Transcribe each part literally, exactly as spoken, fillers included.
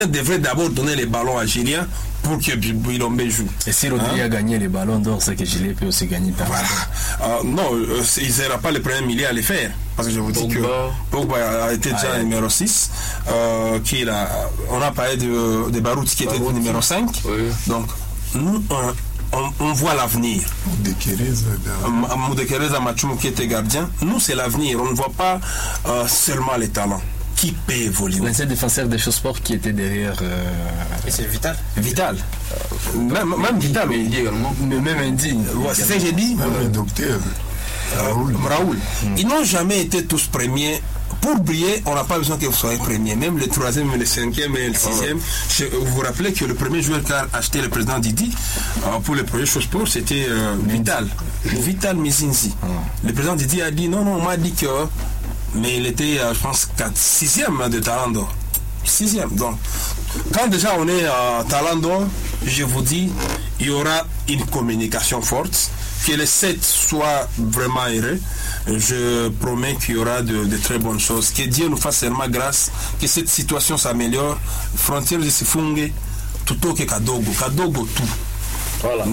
devrait d'abord donner les ballons à Julien pour que Bilombe joue. Et si Rodri hein? a gagné les ballons d'or, c'est que Julien peut aussi gagner par voilà. euh, Non, euh, il ne sera pas le premier milieu à le faire. Parce que je vous dis Pogba. que Pogba a été déjà ah, numéro six. Euh, qui a, on a parlé de, de Barouti qui était Barouti. numéro cinq. Oui. Donc, nous, on, on, on voit l'avenir. Moudekereza Machoum qui était gardien. Nous, c'est l'avenir. On ne voit pas euh, seulement les talents. Qui peut évoluer. L'ancien défenseur des choses sport qui était derrière. Euh... Et c'est Vital. Vital. Euh, même, même Vital. Mais Indy également. Mais même Indy. Ouais, c'est ce que j'ai dit. Même le docteur. Raoul. Raoul. Mm. Ils n'ont jamais été tous premiers. Pour briller, on n'a pas besoin que vous soyez premier. Même le troisième, le cinquième et le sixième. Oh. Vous vous rappelez que le premier joueur qu'a acheté le président Didi euh, pour les premiers choses sport, c'était euh, Vital. Vital Mizinzi. Oh. Le président Didi a dit non, non, on m'a dit que. Mais il était, je pense, sixième de talent d'or. Sixième. Donc, quand déjà on est à talent d'or, je vous dis, il y aura une communication forte, que les sept soient vraiment heureux. Je promets qu'il y aura de, de très bonnes choses. Que Dieu nous fasse seulement grâce, que cette situation s'améliore. Frontières de Sifungue, tout au que Kadogo. Kadogo tout. Voilà.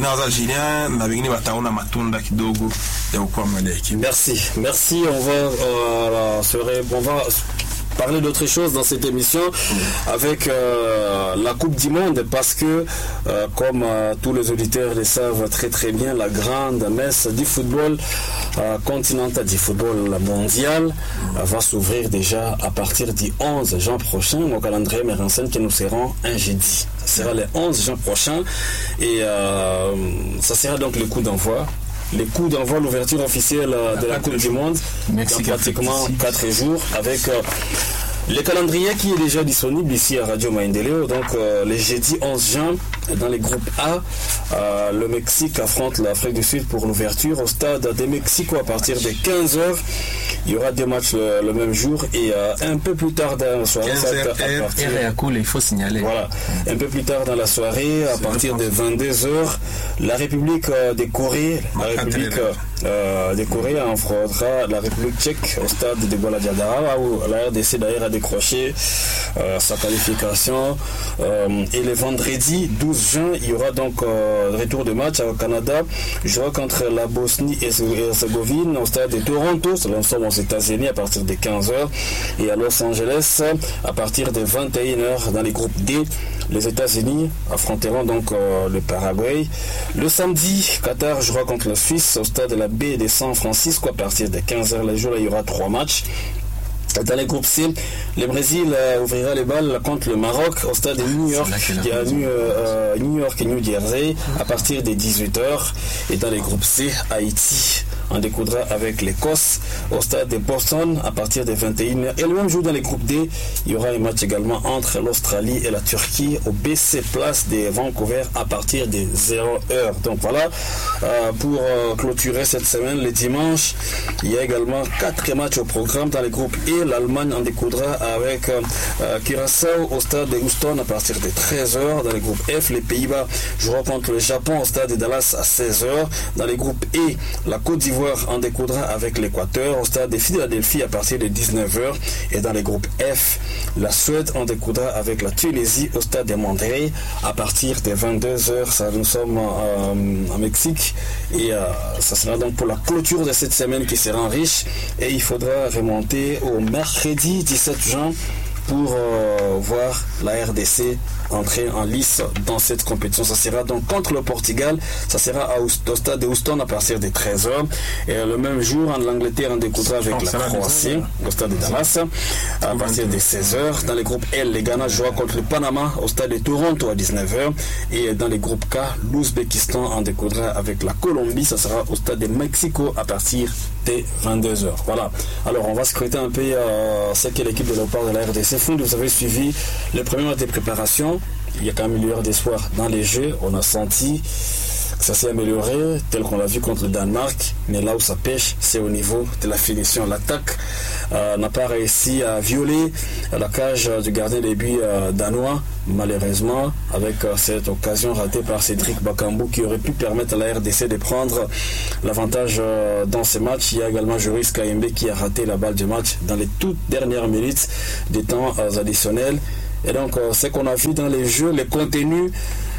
Merci, merci. On va, euh, serait, on va parler d'autre chose dans cette émission avec euh, la Coupe du Monde parce que, euh, comme euh, tous les auditeurs le savent très très bien, la grande messe du football euh, continental, du football mondial euh, va s'ouvrir déjà à partir du onze juin prochain. Mon calendrier me renseigne que nous serons un jeudi. Ça sera le onze juin prochain et euh, ça sera donc le coup d'envoi. Les coups d'envoi, l'ouverture officielle de la Coupe du Monde, dans pratiquement quatre jours, avec euh, le calendrier qui est déjà disponible ici à Radio Maendeleo. Donc, euh, le jeudi onze juin, dans les groupes A, euh, le Mexique affronte l'Afrique du Sud pour l'ouverture au stade de Mexico à partir de quinze heures. Il y aura deux matchs le, le même jour et euh, un peu plus tard dans la soirée, à partir, il faut signaler. Voilà, un peu plus tard dans la soirée, à partir de vingt-deux heures, la République euh, de Corée, la République euh, de Corée affrontera la République tchèque au stade de Guadalajara où la R D C d'ailleurs a décroché euh, sa qualification. Euh, et le vendredi douze juin, il y aura donc euh, retour de match au Canada. Je jouera contre la Bosnie et Herzégovine au stade de Toronto. Nous sommes aux États-Unis à partir de quinze heures et à Los Angeles à partir de vingt et une heures dans les groupes D. Les États-Unis affronteront donc euh, le Paraguay. Le samedi, Qatar jouera contre la Suisse au stade de la baie de San Francisco à partir de quinze heures. Les jours, il y aura trois matchs. Dans les groupes C, le Brésil euh, ouvrira les balles contre le Maroc au stade de New York, qui est à New, euh, New York et New Jersey à partir des dix-huit heures. Et dans les groupes C, Haïti en découdra avec l'Écosse au stade de Boston à partir des vingt et une heures. Et le même jour dans les groupes D, il y aura un match également entre l'Australie et la Turquie au B C Place de Vancouver à partir des zéro heure. Donc voilà, euh, pour euh, clôturer cette semaine, le dimanche, il y a également quatre matchs au programme dans les groupes E. L'Allemagne en découdra avec euh, Curaçao au stade de Houston à partir de treize heures. Dans les groupes F, les Pays-Bas joueront contre le Japon au stade de Dallas à seize heures. Dans les groupes E, la Côte d'Ivoire en découdra avec l'Équateur au stade de Philadelphie à partir de dix-neuf heures. Et dans les groupes F, la Suède en découdra avec la Tunisie au stade de Monterrey à partir de vingt-deux heures. Ça, nous sommes euh, en Mexique et euh, ça sera donc pour la clôture de cette semaine qui sera riche. Et il faudra remonter au mercredi dix-sept juin pour euh, voir la R D C entrer en lice dans cette compétition. Ça sera donc contre le Portugal. Ça sera à, au stade de Houston à partir de treize heures. Et le même jour, en Angleterre, on découdra avec la Croatie au stade de Dallas à partir de seize heures. Dans les groupes L, les Ghana jouera contre le Panama au stade de Toronto à dix-neuf heures. Et dans les groupes K, l'Ouzbékistan en découdra avec la Colombie. Ça sera au stade de Mexico à partir de vingt-deux heures. Voilà. Alors, on va scruter un peu euh, ce qu'est l'équipe de Léopard de la R D C. Vous avez suivi le premier match de préparation. Il y a quand même une lueur d'espoir dans les jeux. On a senti que ça s'est amélioré, tel qu'on l'a vu contre le Danemark. Mais là où ça pêche, c'est au niveau de la finition. L'attaque euh, n'a pas réussi à violer la cage du gardien des buts euh, danois, malheureusement, avec euh, cette occasion ratée par Cédric Bakambu qui aurait pu permettre à la R D C de prendre l'avantage euh, dans ce match. Il y a également Joris Kaimbe qui a raté la balle du match dans les toutes dernières minutes des temps euh, additionnels. Et donc, euh, ce qu'on a vu dans les jeux, les contenus,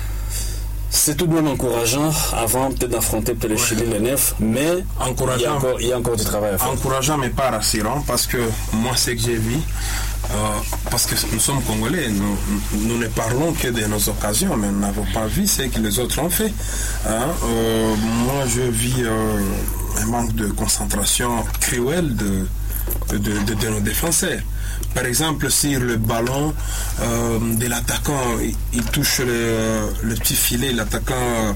c'est tout de même encourageant avant peut-être d'affronter peut-être le ouais. Chili le neuf, mais il y, a encore, il y a encore du travail à faire. Encourageant mais pas rassurant, parce que moi ce que j'ai vu, euh, parce que nous sommes Congolais, nous, nous ne parlons que de nos occasions, mais nous n'avons pas vu ce que les autres ont fait. Hein? Euh, moi je vis euh, un manque de concentration cruel de, de, de, de nos défenseurs. Par exemple, si le ballon euh, de l'attaquant il, il touche le, le petit filet, l'attaquant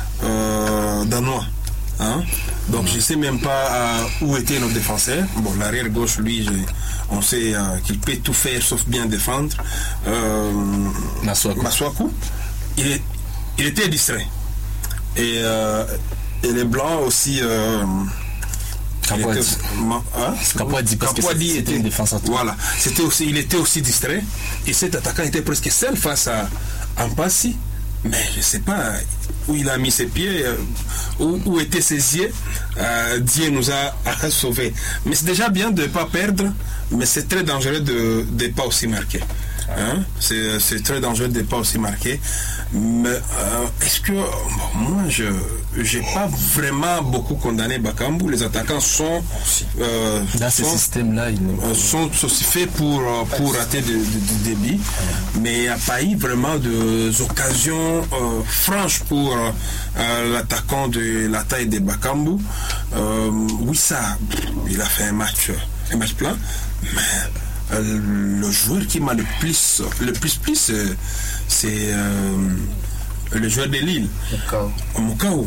euh, danois. Hein? Donc, je ne sais même pas euh, où était notre défenseur. Bon, l'arrière gauche, lui, je, on sait euh, qu'il peut tout faire sauf bien défendre. Euh, Maswaku. Maswaku, il, est, il était distrait. Et, euh, et les Blancs aussi. Euh, Kapouadi. Hein? Kapouadi, parce Kapouadi que c'était une défense à tout. Voilà, c'était aussi, il était aussi distrait et cet attaquant était presque seul face à Ampassi. Mais je ne sais pas où il a mis ses pieds, euh, où, où étaient ses yeux. Euh, Dieu nous a, a sauvés. Mais c'est déjà bien de ne pas perdre, mais c'est très dangereux de ne pas aussi marquer. Hein? C'est, c'est très dangereux de ne pas aussi marquer. Mais euh, est-ce que bon, moi je n'ai pas vraiment beaucoup condamné Bakambu. Les attaquants sont euh, dans ce système-là, ils euh, sont aussi faits pour, pour rater du débit, mais il n'y a pas eu vraiment d'occasions euh, franches pour euh, l'attaquant de la taille de Bakambu. Euh, oui, ça, il a fait un match, un match plein, mais euh, le joueur qui m'a le plus, le plus plus, euh, c'est euh, le joueur de Lille, Moukao.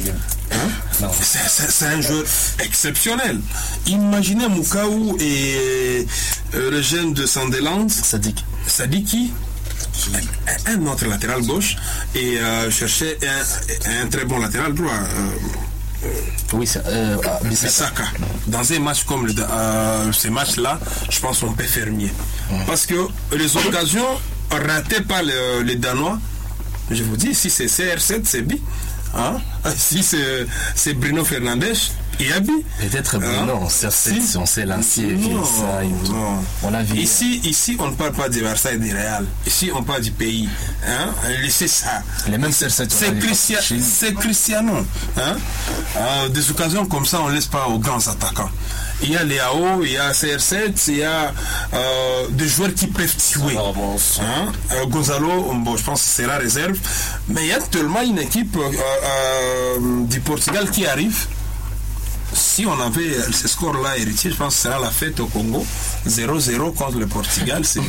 Hein? C'est, c'est, c'est un joueur exceptionnel. Imaginez Moukao et euh, le jeune de Sunderland, Sadik. Sadiki, un autre latéral gauche, et euh, cherchait un, un très bon latéral droit. Euh, oui, c'est euh, Bissaka. Dans un match comme le, euh, ces matchs-là, je pense qu'on peut faire mieux. Mmh. Parce que les occasions ratées par les, les Danois, je vous dis, si c'est C R sept, c'est B. Hein? Si c'est, c'est Bruno Fernandes, il y a B. Peut-être Bruno, hein? C R sept, si on s'est lancé, ça, on a vu. Ici, ici, on ne parle pas du Barça et du Real. Ici, on parle du pays. Hein? C'est ça. Les mêmes C R sept. C'est, Christia, c'est Cristiano. Hein? Euh, des occasions comme ça, on ne laisse pas aux grands attaquants. Il y a les A O, il y a C R sept, il y a euh, des joueurs qui peuvent tuer. Hein? Euh, Gonzalo, bon, je pense que c'est la réserve. Mais il y a tellement une équipe euh, euh, du Portugal qui arrive. Si on avait ce score-là héritier, je pense que ce sera la fête au Congo. zéro zéro contre le Portugal. C'est...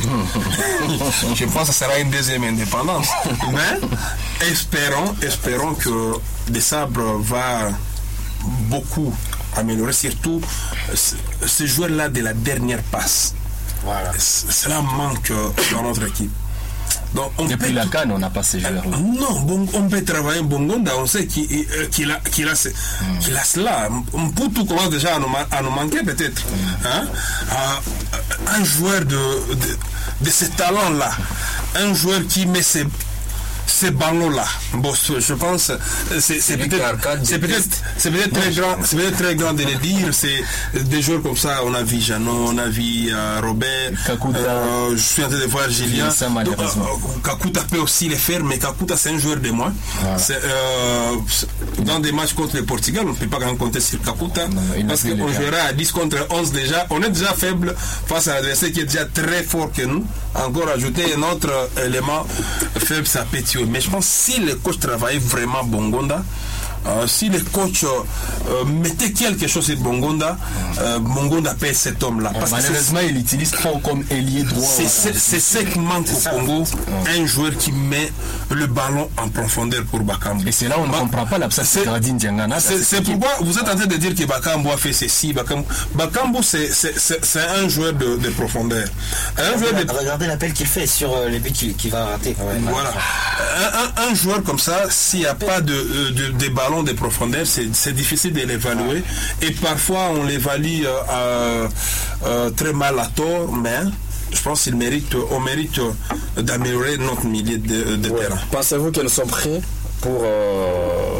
je pense que ce sera une deuxième indépendance. Mais espérons, espérons que des sabres va beaucoup améliorer, surtout ce joueur-là de la dernière passe. Voilà. Cela manque dans notre équipe. Donc, on Depuis peut... la CAN, on n'a pas ces joueurs-là. Non, bon, on peut travailler Bongonda, on sait qu'il, qu'il, a, qu'il, a, mm. qu'il a cela. Mputu commence déjà à nous, à nous manquer peut-être. Mm. Hein? Euh, un joueur de, de, de ce talent-là, un joueur qui met ses ces ballons-là, bon, je pense, c'est, c'est, peut-être, c'est, peut-être, c'est peut-être très grand, c'est peut-être très grand de le dire. C'est des joueurs comme ça. On a vu Jeannot, on a vu euh, Robert. Kakuta. Euh, je suis en train de voir Julien. Donc, euh, Kakuta peut aussi le faire, mais Kakuta c'est un joueur de moins. Voilà. C'est, euh, dans des matchs contre le Portugal, on ne peut pas compter sur Kakuta non, parce qu'on jouera à dix contre onze déjà. On est déjà faible face à l'adversaire qui est déjà très fort que nous. Encore ajouter un autre élément faible, ça peut tuer. Mais je pense que si les coachs travaillaient vraiment Bongonda, euh, si les coachs euh, mettaient quelque chose sur Bongonda, euh, Bongonda paie cet homme-là. Parce malheureusement, il l'utilise trop comme ailier droit. C'est, c'est, c'est ce qui manque au Congo, un joueur qui met le ballon en profondeur pour Bakambu. Et c'est là où on ne comprend pas l'absence de Gradine Diangana. C'est, c'est pourquoi vous êtes en train de dire que Bakambu a fait ceci. Bakambu, Bakambu c'est, c'est, c'est, c'est un joueur de, de profondeur. Un joueur de... Regardez l'appel qu'il fait sur les buts qu'il, qu'il va rater. Ouais, voilà. Un, un, un joueur comme ça, s'il n'y a pas de, de, de ballon de profondeur, c'est, c'est difficile de l'évaluer. Et parfois, on l'évalue euh, euh, très mal à tort, mais je pense qu'il mérite, on mérite d'améliorer notre milieu de, de ouais. terrain. Pensez-vous que nous sommes prêts pour euh,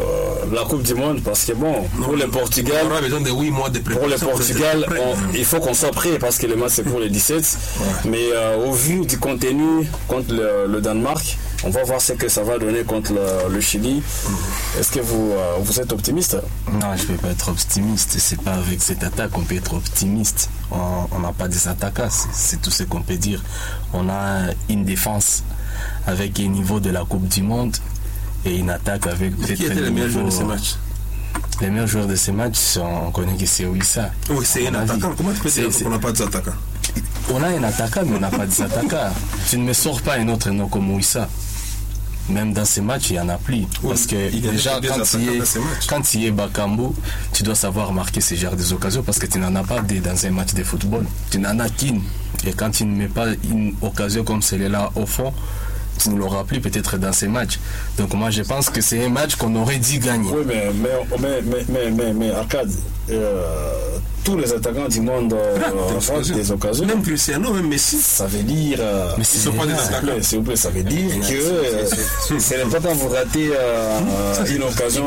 la Coupe du Monde parce que bon, pour non, le Portugal, on aura besoin de huit mois de préparation. Pour le Portugal, on, il faut qu'on soit prêt parce que le match c'est pour les dix-sept. Ouais. Mais euh, au vu du contenu contre le, le Danemark, on va voir ce que ça va donner contre le, le Chili. Mm-hmm. Est-ce que vous, euh, vous êtes optimiste? Non, je ne peux pas être optimiste. C'est pas avec cette attaque qu'on peut être optimiste. On n'a pas des attaquants, c'est tout ce qu'on peut dire. On a une défense avec un niveau de la Coupe du Monde et une attaque avec peut-être. Qui était le meilleur joueur de ce match? Les meilleurs joueurs de ce match, on connaît que c'est Wissa. Oui, c'est un attaquant. Comment tu peux dire qu'on n'a pas d'attaquant? On a un attaquant, mais on n'a pas d'attaquant. Tu ne me sors pas un autre nom comme Wissa. Même dans ces matchs, il y en a plus. Oui, parce que déjà, quand il, est, quand il est Bakambu, tu dois savoir marquer ce genre des occasions parce que tu n'en as pas des dans un match de football. Tu n'en as qu'une. Et quand tu ne mets pas une occasion comme celle-là au fond, tu ne l'auras plus peut-être dans ces matchs. Donc moi je pense que c'est un match qu'on aurait dû gagner. Oui, mais, mais, mais, mais, mais, mais, mais Arcade, euh, tous les attaquants du monde euh, ont des, des occasions. Même Cristiano, même Messi. Ça veut dire... Euh, mais s'ils ne sont pas des attaquants. S'il vous plaît, ça veut dire que euh, ce n'est pas quand vous ratez euh, une occasion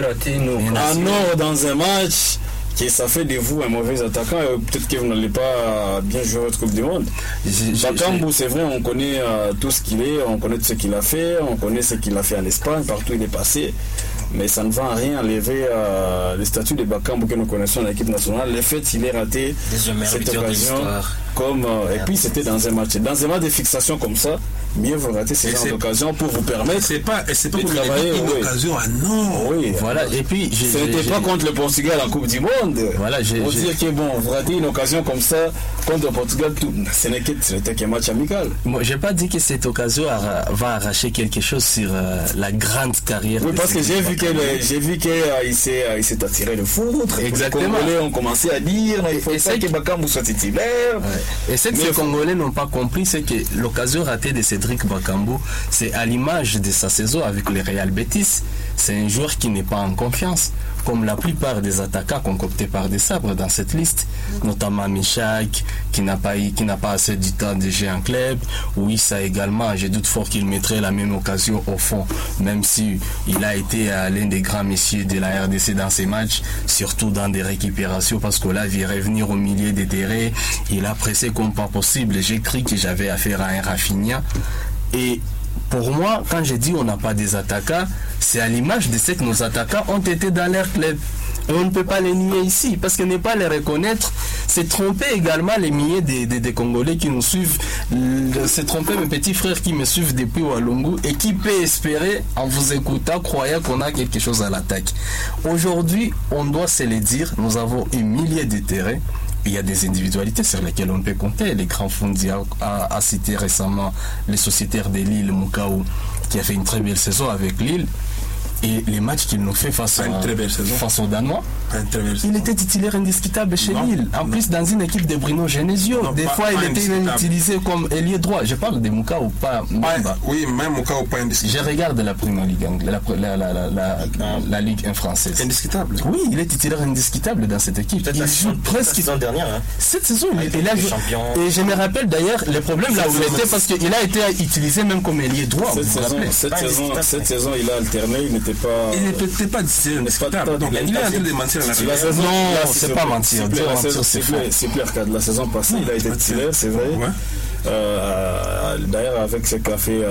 en or dans un match que ça fait de vous un mauvais attaquant et peut-être que vous n'allez pas bien jouer votre Coupe du Monde. Bakambu, c'est vrai, on connaît euh, tout ce qu'il est, on connaît tout ce qu'il a fait, on connaît ce qu'il a fait en Espagne, partout il est passé. Mais ça ne va en rien enlever euh, le statut de Bakambu que nous connaissons dans l'équipe nationale. Le fait qu'il ait raté cette occasion, comme, euh, et puis c'était dans un match. Dans un match de fixation comme ça, mieux vous rater ces genre d'occasion pour vous permettre c'est pas, c'est pas de travailler une oui. occasion à non. Oui, voilà. Et puis, ce n'était pas contre le Portugal en Coupe du Monde. Voilà, j'ai, pour dire que bon, vous ratez une occasion comme ça contre le Portugal, tout, ce n'était qu'un match amical. Moi, j'ai pas dit que cette occasion va arracher quelque chose sur euh, la grande carrière. Oui, parce que j'ai vu que le, j'ai vu qu'il euh, s'est, euh, il s'est attiré le foudre. Exactement. Les Congolais ont commencé à dire il faut pas que Bakambu soit titulaire. Ouais. Et ce que les Congolais n'ont pas compris, c'est que l'occasion ratée de Cédric Bakambu, c'est à l'image de sa saison avec le Real Betis. C'est un joueur qui n'est pas en confiance, comme la plupart des attaquants concoctés par des sabres dans cette liste, notamment Michak, qui n'a pas eu, qui n'a pas assez du temps de jouer en club, oui, ça également, je doute fort qu'il mettrait la même occasion au fond, même si il a été euh, l'un des grands messieurs de la R D C dans ces matchs, surtout dans des récupérations, parce que là, il vient revenir au milieu des terrains, il a pressé comme pas possible, j'ai cru que j'avais affaire à un Rafinha, et pour moi, quand j'ai dit on n'a pas des attaquants, c'est à l'image de ce que nos attaquants ont été dans leur club. Et on ne peut pas les nier ici, parce que ne pas les reconnaître, c'est tromper également les milliers des, des, des Congolais qui nous suivent, c'est tromper mes petits frères qui me suivent depuis Walungu et qui peut espérer, en vous écoutant, croyant qu'on a quelque chose à l'attaque. Aujourd'hui, on doit se le dire, nous avons un millier de terrains. Il y a des individualités sur lesquelles on peut compter. Les grands Fondi a, a, a cité récemment les sociétaires de Lille, Mukaou, qui a fait une très belle saison avec Lille. Et les matchs qu'il nous fait face, à, face aux Danois, il était titulaire indiscutable chez non, Lille. En non. plus, dans une équipe de Bruno Genesio, non, des pas, fois, pas il était même utilisé comme ailier droit. Je parle de Mouka ou pas. pas oui, même Mouka ou pas indiscutable. Je regarde la Première Ligue, la, la, la, la, la, la Ligue un française. Indiscutable. Oui, il est titulaire indiscutable dans cette équipe. Peut-être il joue presque la saison dernière. Hein. Cette saison, il, il a joué. Et je me rappelle d'ailleurs le problème là où il était parce qu'il a été utilisé même comme ailier droit. Cette, saison, cette, saison, cette saison, il a alterné. Il n'était pas. Il n'était pas indiscutable. Donc, il est en train de mentir à la saison. Non, c'est pas mentir. C'est plus Arcade. La saison passée, il a été titulaire, c'est vrai. D'ailleurs, avec ce qu'a fait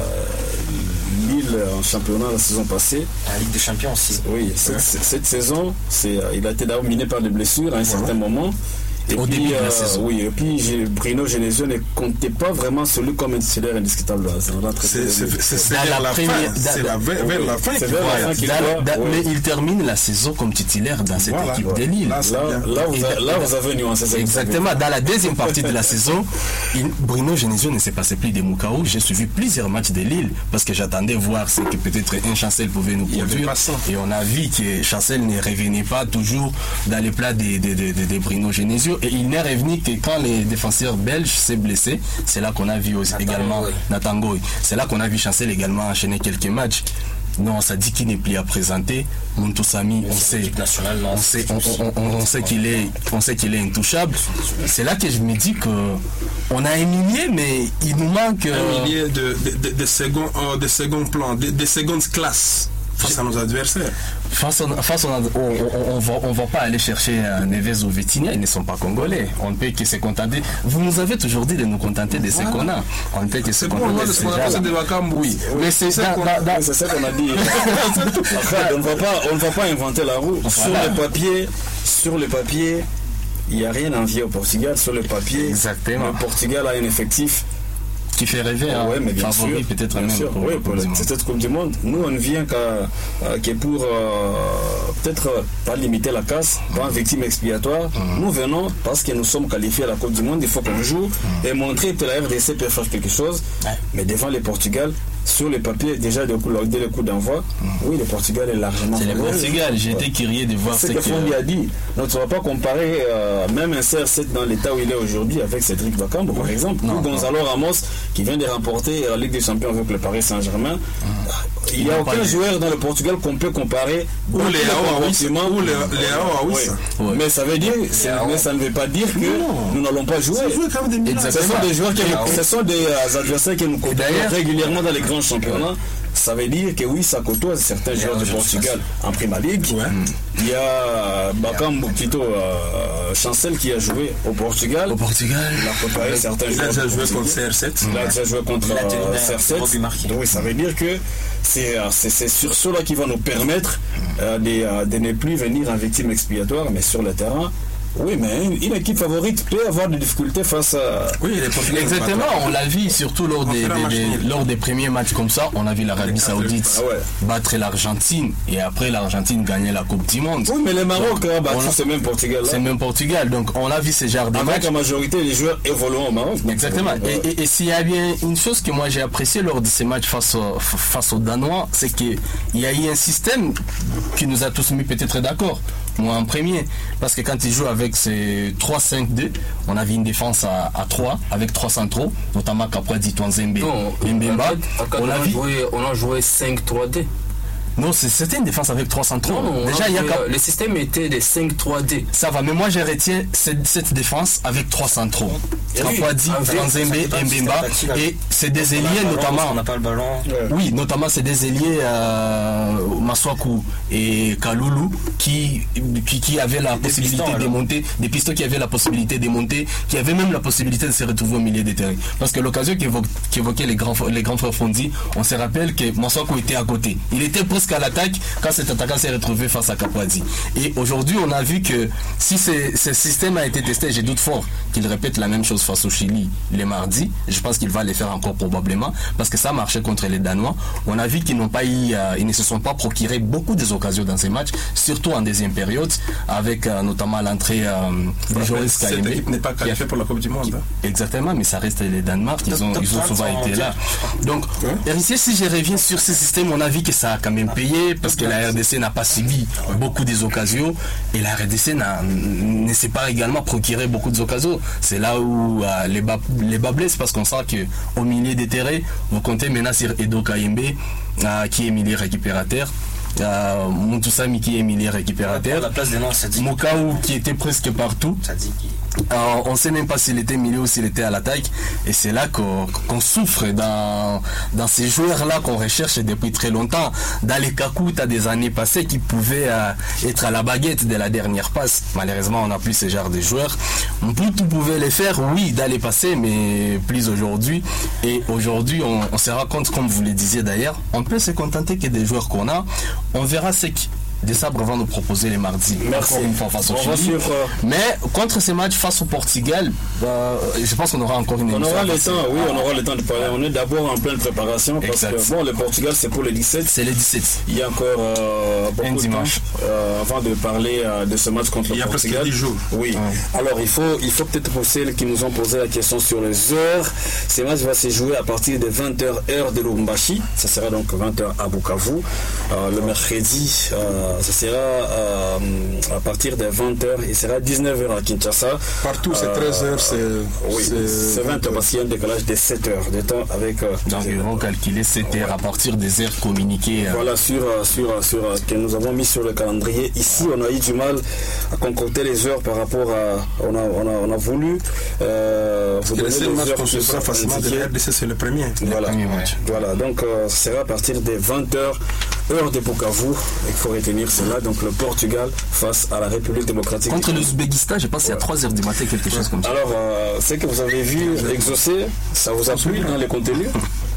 Lille en championnat la saison passée. La Ligue des Champions aussi. Oui, cette, cette saison, c'est, il a été d'abord miné par des blessures à un certain moment. Et au puis, début euh, de la saison. Oui, et puis Bruno Genesio ne comptait pas vraiment celui comme un titulaire indiscutable. C'est, c'est, c'est, c'est vers la, la fin. C'est la, vers, vers la fin. C'est vers la fin qu'il doit. Mais il termine la saison comme titulaire dans cette voilà, équipe voilà. de Lille. Là, là, là, vous, a, là vous avez nuancé. Exactement. Dans la deuxième partie de la saison, il, Bruno Genesio ne s'est passé plus de Mukaou. J'ai suivi plusieurs matchs de Lille parce que j'attendais voir ce que peut-être un Chancel pouvait nous produire. Et on a vu que Chancel ne revenait pas toujours dans les plats de, de, de, de, de Bruno Genesio. Et il n'est revenu que quand les défenseurs belges s'est blessé, c'est là qu'on a vu aussi également Nathan Goy. C'est là qu'on a vu Chancel également enchaîner quelques matchs. Non, ça dit qu'il n'est plus à présenter. Montoussamy, on sait, on sait, on, on, on, on sait qu'il est, on sait qu'il est intouchable. C'est là que je me dis que on a un millier, mais il nous manque un millier de de, de, de second, euh, de second plan, de, de seconde classe. face à nos adversaires. Face, on, face on, on, on, va, on va pas aller chercher Neves ou Vitinha, ils ne sont pas congolais. On ne peut que se contenter. Vous nous avez toujours dit de nous contenter de ce voilà. qu'on a. On ne peut que se contenter de ce qu'on a. Oui, mais c'est ça qu'on a dit. Après, on ne va pas, on ne va pas inventer la roue. Voilà. Sur le papier, sur le papier, il n'y a rien à envier au Portugal. Sur le papier, exactement. Le Portugal a un effectif qui fait rêver, hein, ouais, mais bien favori sûr, peut-être bien même sûr, pour, oui, pour, pour cette Coupe du Monde. Nous, on ne vient qu'à euh, qu pour euh, peut-être euh, pas limiter la casse, pas une victime expiatoire. Mm-hmm. Nous venons parce que nous sommes qualifiés à la Coupe du Monde, il faut qu'on joue mm-hmm. et montrer que la R D C peut faire quelque chose. Ouais. Mais devant le Portugal, sur les papiers, déjà dès le coup d'envoi, mm-hmm. oui, le Portugal est largement. C'est le Portugal, j'ai été curieux de voir ce que Fondi a dit. Donc, on ne va pas comparer euh, même un C R sept dans l'état où il est aujourd'hui avec Cédric Bakambu, par exemple, non, ou Gonzalo non. Ramos qui vient de remporter la Ligue des Champions avec le Paris Saint-Germain. Ah. Il n'y a aucun joueur dans le Portugal qu'on peut comparer. Ou les Aouaouis. Ou les Aouaouis. Mais ça veut dire, mais ça ne veut pas dire que non. nous n'allons pas jouer. Ce sont des joueurs qui, ce sont des adversaires que nous côtoyons régulièrement dans les grands championnats. Ça veut dire que oui, ça côtoie certains joueurs du Portugal en Prima League. Ouais. Il y a Bakambu, plutôt euh, Chancel qui a joué au Portugal. Au Portugal. Il a côtoyé certains joueurs. Il a déjà joué contre C R sept. Il a déjà joué contre euh, C R sept. Donc oui, ça veut dire que c'est sur cela qui va nous permettre euh, de, euh, de ne plus venir en victime expiatoire, mais sur le terrain. Oui, mais une, une équipe favorite peut avoir des difficultés face à... Oui, les exactement, on l'a vu surtout lors des, des, des, lors des premiers matchs comme ça. On a vu l'Arabie Saoudite ah ouais. battre l'Argentine et après l'Argentine gagner la Coupe du Monde. Oui, mais le Maroc a battu ce même Portugal. C'est même Portugal, donc on a vu ce genre de matchs. Avec la majorité des joueurs évoluant au Maroc. Exactement, ouais. et, et, et s'il y a bien une chose que moi j'ai apprécié lors de ces matchs face, au, face aux Danois, c'est qu'il y a eu un système qui nous a tous mis peut-être d'accord. Moi en premier, parce que quand ils jouent avec ces trois cinq deux, on avait une défense à, à trois, avec trois centraux, notamment Kapwadi, Twanzembe, Mbemba. On a joué, on a joué cinq trois deux. Non, c'était une défense avec trois centraux. Non, non, déjà, il y a cap... Le système était des cinq trois D. Ça va, mais moi, je retiens cette, cette défense avec trois centraux. Kapwadi, Twanzembe, Mbemba. Et c'est des ailiers, notamment. On n'a pas le ballon. Oui, notamment, c'est des ailiers euh, Maswaku et Kaloulou qui, qui, qui avaient la des possibilité pistons, de monter, des pistons qui avaient la possibilité de monter, qui avaient même la possibilité de se retrouver au milieu des terrains. Parce que l'occasion qu'évoquaient les grands, les grands frères Fondi, on se rappelle que Maswaku était à côté. Il était presque à l'attaque quand cet attaquant s'est retrouvé face à Kapwadi. Et aujourd'hui, on a vu que si ce, ce système a été testé, j'ai doute fort qu'il répète la même chose face au Chili les mardis. Je pense qu'il va les faire encore probablement parce que ça marchait contre les Danois. On a vu qu'ils n'ont pas eu, euh, ils ne se sont pas procuré beaucoup des occasions dans ces matchs, surtout en deuxième période, avec euh, notamment l'entrée euh, de Joris Kayembe. Cette équipe n'est pas qualifiée pour la Coupe du Monde. Hein. Exactement, mais ça reste les Danemark. Ils ont, ils ont souvent été là. Donc, Héritier, si je reviens sur ce système, on a vu que ça a quand même payé parce que la R D C n'a pas subi beaucoup des occasions et la R D C ne s'est pas également procuré beaucoup d'occasions. C'est là où euh, les, bas, les bas blessent parce qu'on sent qu'au milieu des terrains, vous comptez maintenant sur Edo Kayembe euh, qui est milieu récupérateur. Euh, Moutoussami qui est milieu récupérateur. La place des noms, Mokaou qui était presque partout. Alors, on ne sait même pas s'il était milieu ou s'il était à l'attaque. Et c'est là qu'on qu'on souffre dans, dans ces joueurs-là qu'on recherche depuis très longtemps. Dans les Kakou, tu as des années passées qui pouvaient euh, être à la baguette de la dernière passe. Malheureusement, on n'a plus ce genre de joueurs. Mputu pouvait les faire, oui, dans les passés, mais plus aujourd'hui. Et aujourd'hui, on, on se rend compte, comme vous le disiez d'ailleurs, on peut se contenter que des joueurs qu'on a. On verra ce qui... Des sabres vont nous proposer les mardis. Merci. Encore une fois face au Chili. Sur, euh... Mais contre ces matchs face au Portugal, euh, je pense qu'on aura encore une émission. On aura le temps, oui, on aura le temps de parler. On est d'abord en pleine préparation parce exact. que bon, le Portugal c'est pour le dix-sept. C'est le dix-sept. Il y a encore euh, beaucoup un de dimanche. temps euh, avant de parler euh, de ce match contre il le Portugal. Il y a presque dix jours. Oui. Ouais. Alors il faut, il faut peut-être pour celles qui nous ont posé la question sur les heures. Ce match va se jouer à partir de vingt heures heure de Lubumbashi. Ça sera donc vingt heures à Bukavu. Euh, le mercredi, euh, ça sera Euh, à partir de vingt heures, il sera dix-neuf heures à Kinshasa. Partout, c'est treize heures, c'est. Oui, c'est vingt heures parce qu'il y a un décalage de sept heures de temps avec. Euh, Donc, ils vont calculer sept heures à partir des heures communiquées. Euh. Voilà, sur, sur, sur, que nous avons mis sur le calendrier. Ici, on a eu du mal à concocter les heures par rapport à. On a, on a, on a voulu. Euh, vous donner les match qu'on se fera facilement de la R D C, c'est le premier. Voilà, le premier match. Voilà, donc, euh, ça sera à partir des vingt heures heure de Bukavu, il faut retenir cela. Donc le Portugal face à la République démocratique. Contre l'Ouzbékistan, je pense qu'il y a trois heures du matin, quelque chose comme ça. Alors, euh, ce que vous avez vu exaucer, ça vous a plu dans les contenus?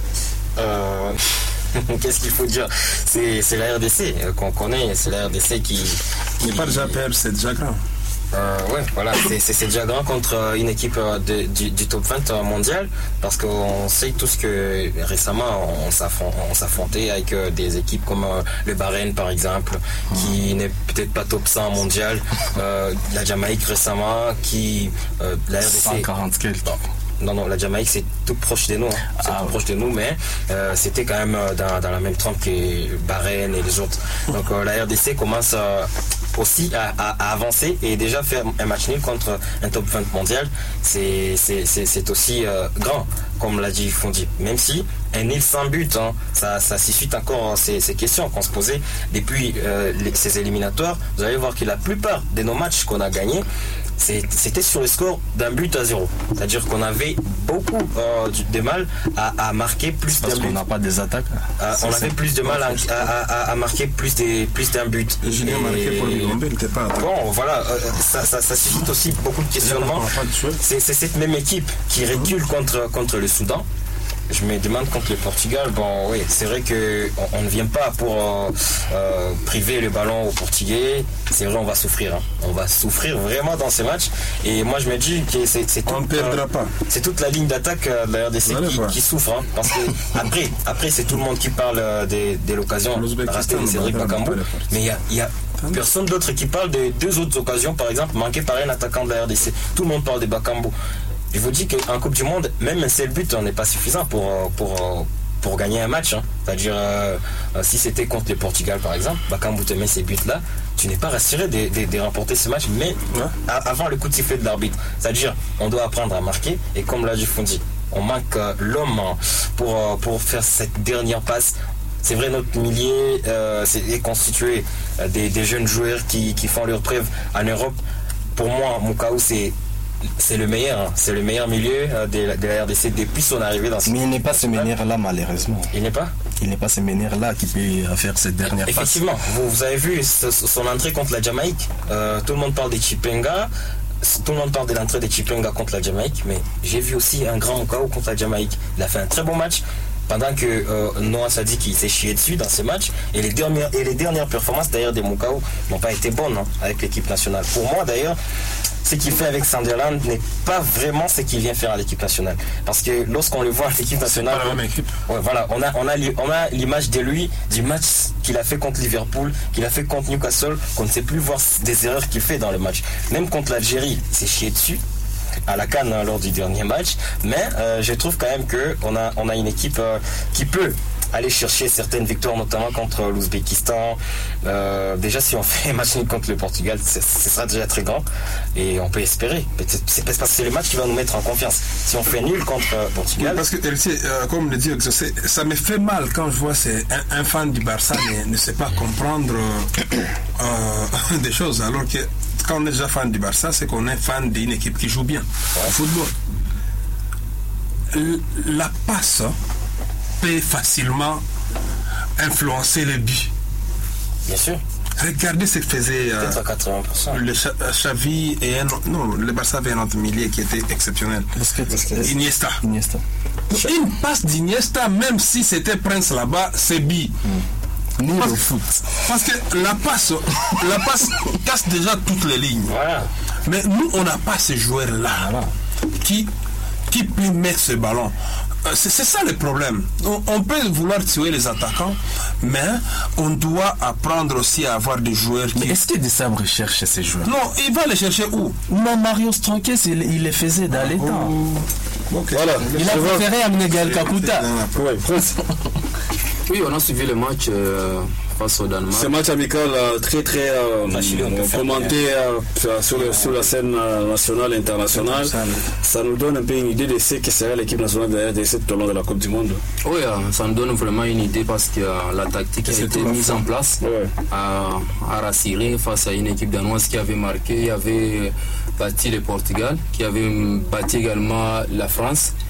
Euh, Qu'est-ce qu'il faut dire? C'est c'est la R D C euh, qu'on connaît, c'est la R D C qui... Il n'est pas déjà perdre, c'est déjà grand. Euh, ouais, voilà, c'est- c'est c'est déjà grand contre une équipe euh, de- du, du top vingt euh, mondial, parce qu'on sait tous que récemment on s'affron- on s'affrontait avec euh, des équipes comme euh, le Bahreïn par exemple, qui n'est peut-être pas top cent mondial, euh, la Jamaïque récemment, qui euh, la R D C. cent quarante quelques. Non, non, la Jamaïque c'est tout proche de nous, hein. c'est Ah, tout ouais. proche de nous, mais euh, c'était quand même euh, dans, dans la même trempe que Bahreïn et les autres. Donc euh, la R D C commence euh, aussi à, à- à avancer et déjà faire un match nul contre un top vingt mondial, c'est c'est- c'est- c'est aussi euh, grand, comme l'a dit Fondi. Même si un nul sans but, hein, ça, ça suscite encore ces, ces questions qu'on se posait depuis euh, les- ces éliminatoires. Vous allez voir que la plupart de nos matchs qu'on a gagnés, c'est- c'était sur le score d'un but à zéro. C'est-à-dire qu'on avait beaucoup euh, du- de mal à, à marquer plus Parce d'un qu'on but. n'a pas des attaques. Euh, on avait plus de mal à, à- à- à marquer plus, des, plus d'un but. Et Julien Et- marqué pour le Gombe, il n'était pas attaqué. Bon, voilà, euh, ça, ça, ça suscite aussi beaucoup de questionnements. On n'a pas de choix. C'est c'est cette même équipe qui recule contre, contre le Soudan. Je me demande contre le Portugal, bon oui, c'est vrai que on, on ne vient pas pour euh, euh, priver le ballon aux Portugais. C'est vrai, on va souffrir. hein. On va souffrir vraiment dans ces matchs. Et moi, je me dis que c'est c'est On ne toute, perdra euh, pas. c'est toute la ligne d'attaque euh, de la R D C Voilà, qui, voilà. qui souffre. hein. Parce que après, après c'est tout le monde qui parle euh, des, de l'occasion L'Ouzbékistan, ratée de Cédric on va Bakambu. pas les porter. Mais il y a, il y a personne d'autre qui parle des deux autres occasions, par exemple, manquées par un attaquant de la R D C. Tout le monde parle de Bakambu. Je vous dis qu'en Coupe du Monde, même un seul but n'est pas suffisant pour, euh, pour, euh, pour gagner un match. hein. C'est-à-dire, euh, euh, si c'était contre le Portugal, par exemple, Bakambu te met ces buts-là, tu n'es pas rassuré de, de- de remporter ce match, mais Ouais. a- avant le coup de sifflet de l'arbitre. C'est-à-dire, on doit apprendre à marquer, et comme l'a dit Fondi, on manque euh, l'homme hein, pour, euh, pour faire cette dernière passe. C'est vrai, notre milieu euh, c'est est constitué euh, des, des jeunes joueurs qui, qui font leurs preuves en Europe. Pour moi, Mukau, c'est c'est le meilleur, hein. C'est le meilleur milieu euh, de, la- de la R D C depuis son arrivée dans ce Mais il n'est pas ce meneur-là, malheureusement. Il n'est pas Il n'est pas ce meneur-là qui peut euh, faire cette dernière passe. Effectivement, vous, vous avez vu ce- son entrée contre la Jamaïque. Euh, tout le monde parle des Chipenga. Tout le monde parle de l'entrée des Chipenga contre la Jamaïque. Mais j'ai vu aussi un grand Mukau contre la Jamaïque. Il a fait un très bon match. Pendant que euh, Noah Sadik il s'est chié dessus dans ces matchs. Et les dernières, et les dernières performances d'ailleurs des Mukau n'ont pas été bonnes hein, avec l'équipe nationale. Pour moi d'ailleurs, ce qu'il fait avec Sunderland n'est pas vraiment ce qu'il vient faire à l'équipe nationale. Parce que lorsqu'on le voit à l'équipe nationale, Pas la même équipe. ouais, voilà, on a, on a, li- on a l'image de lui, du match qu'il a fait contre Liverpool, qu'il a fait contre Newcastle, qu'on ne sait plus voir des erreurs qu'il fait dans le match. Même contre l'Algérie, il s'est chié dessus à la CAN hein, lors du dernier match. Mais euh, je trouve quand même qu'on a, on a une équipe euh, qui peut aller chercher certaines victoires, notamment contre l'Ouzbékistan. Euh, déjà, si on fait un match nul contre le Portugal, c'est- ce sera déjà très grand. Et on peut espérer. C'est c'est parce que c'est le match qui va nous mettre en confiance. Si on fait nul contre euh, Oui, Portugal, parce que, L C, euh, comme le dit Exaucé, ça me fait mal quand je vois c'est un, un fan du Barça ne, ne sait pas comprendre euh, euh, des choses. Alors que quand on est déjà fan du Barça, c'est qu'on est fan d'une équipe qui joue bien au football. L- La passe peut facilement influencer le but. bien sûr, Regardez ce que faisait euh, peut-être à quatre-vingts pour cent. le Cha- Xavi et un, non, le Barça avait un autre milieu qui était exceptionnel. Iniesta. Iniesta. Une passe d'Iniesta, même si c'était Prince là-bas, c'est bi. Ni Parce, le foot. parce que la passe, la passe casse déjà toutes les lignes. Voilà. Mais nous, on n'a pas ces joueurs-là qui, qui peut mettre ce ballon. Euh, C'est c'est ça le problème. On, on peut vouloir tuer les attaquants, mais on doit apprendre aussi à avoir des joueurs Mais qui... est-ce que Desabre cherche ces joueurs? Non, il va les chercher où? Non, Mario Stronques, il, il les faisait dans les temps. Ok. Voilà. Il a Je vois- préféré amener Gaël Kakuta. Ouais, Prince. Oui, on a suivi le match euh, face au Danemark. Ce match amical euh, très très euh, Facile, on peut faire commenté euh, sur, le- sur la scène euh, nationale et internationale. Ça nous donne un peu une idée de ce que sera l'équipe nationale de la R D C tout au long de la Coupe du Monde. Oui, euh, ça nous donne vraiment une idée parce que euh, la tactique a été mise en place Ouais. à, à rassurer face à une équipe danoise qui avait marqué, qui avait battu le Portugal, qui avait battu également la France.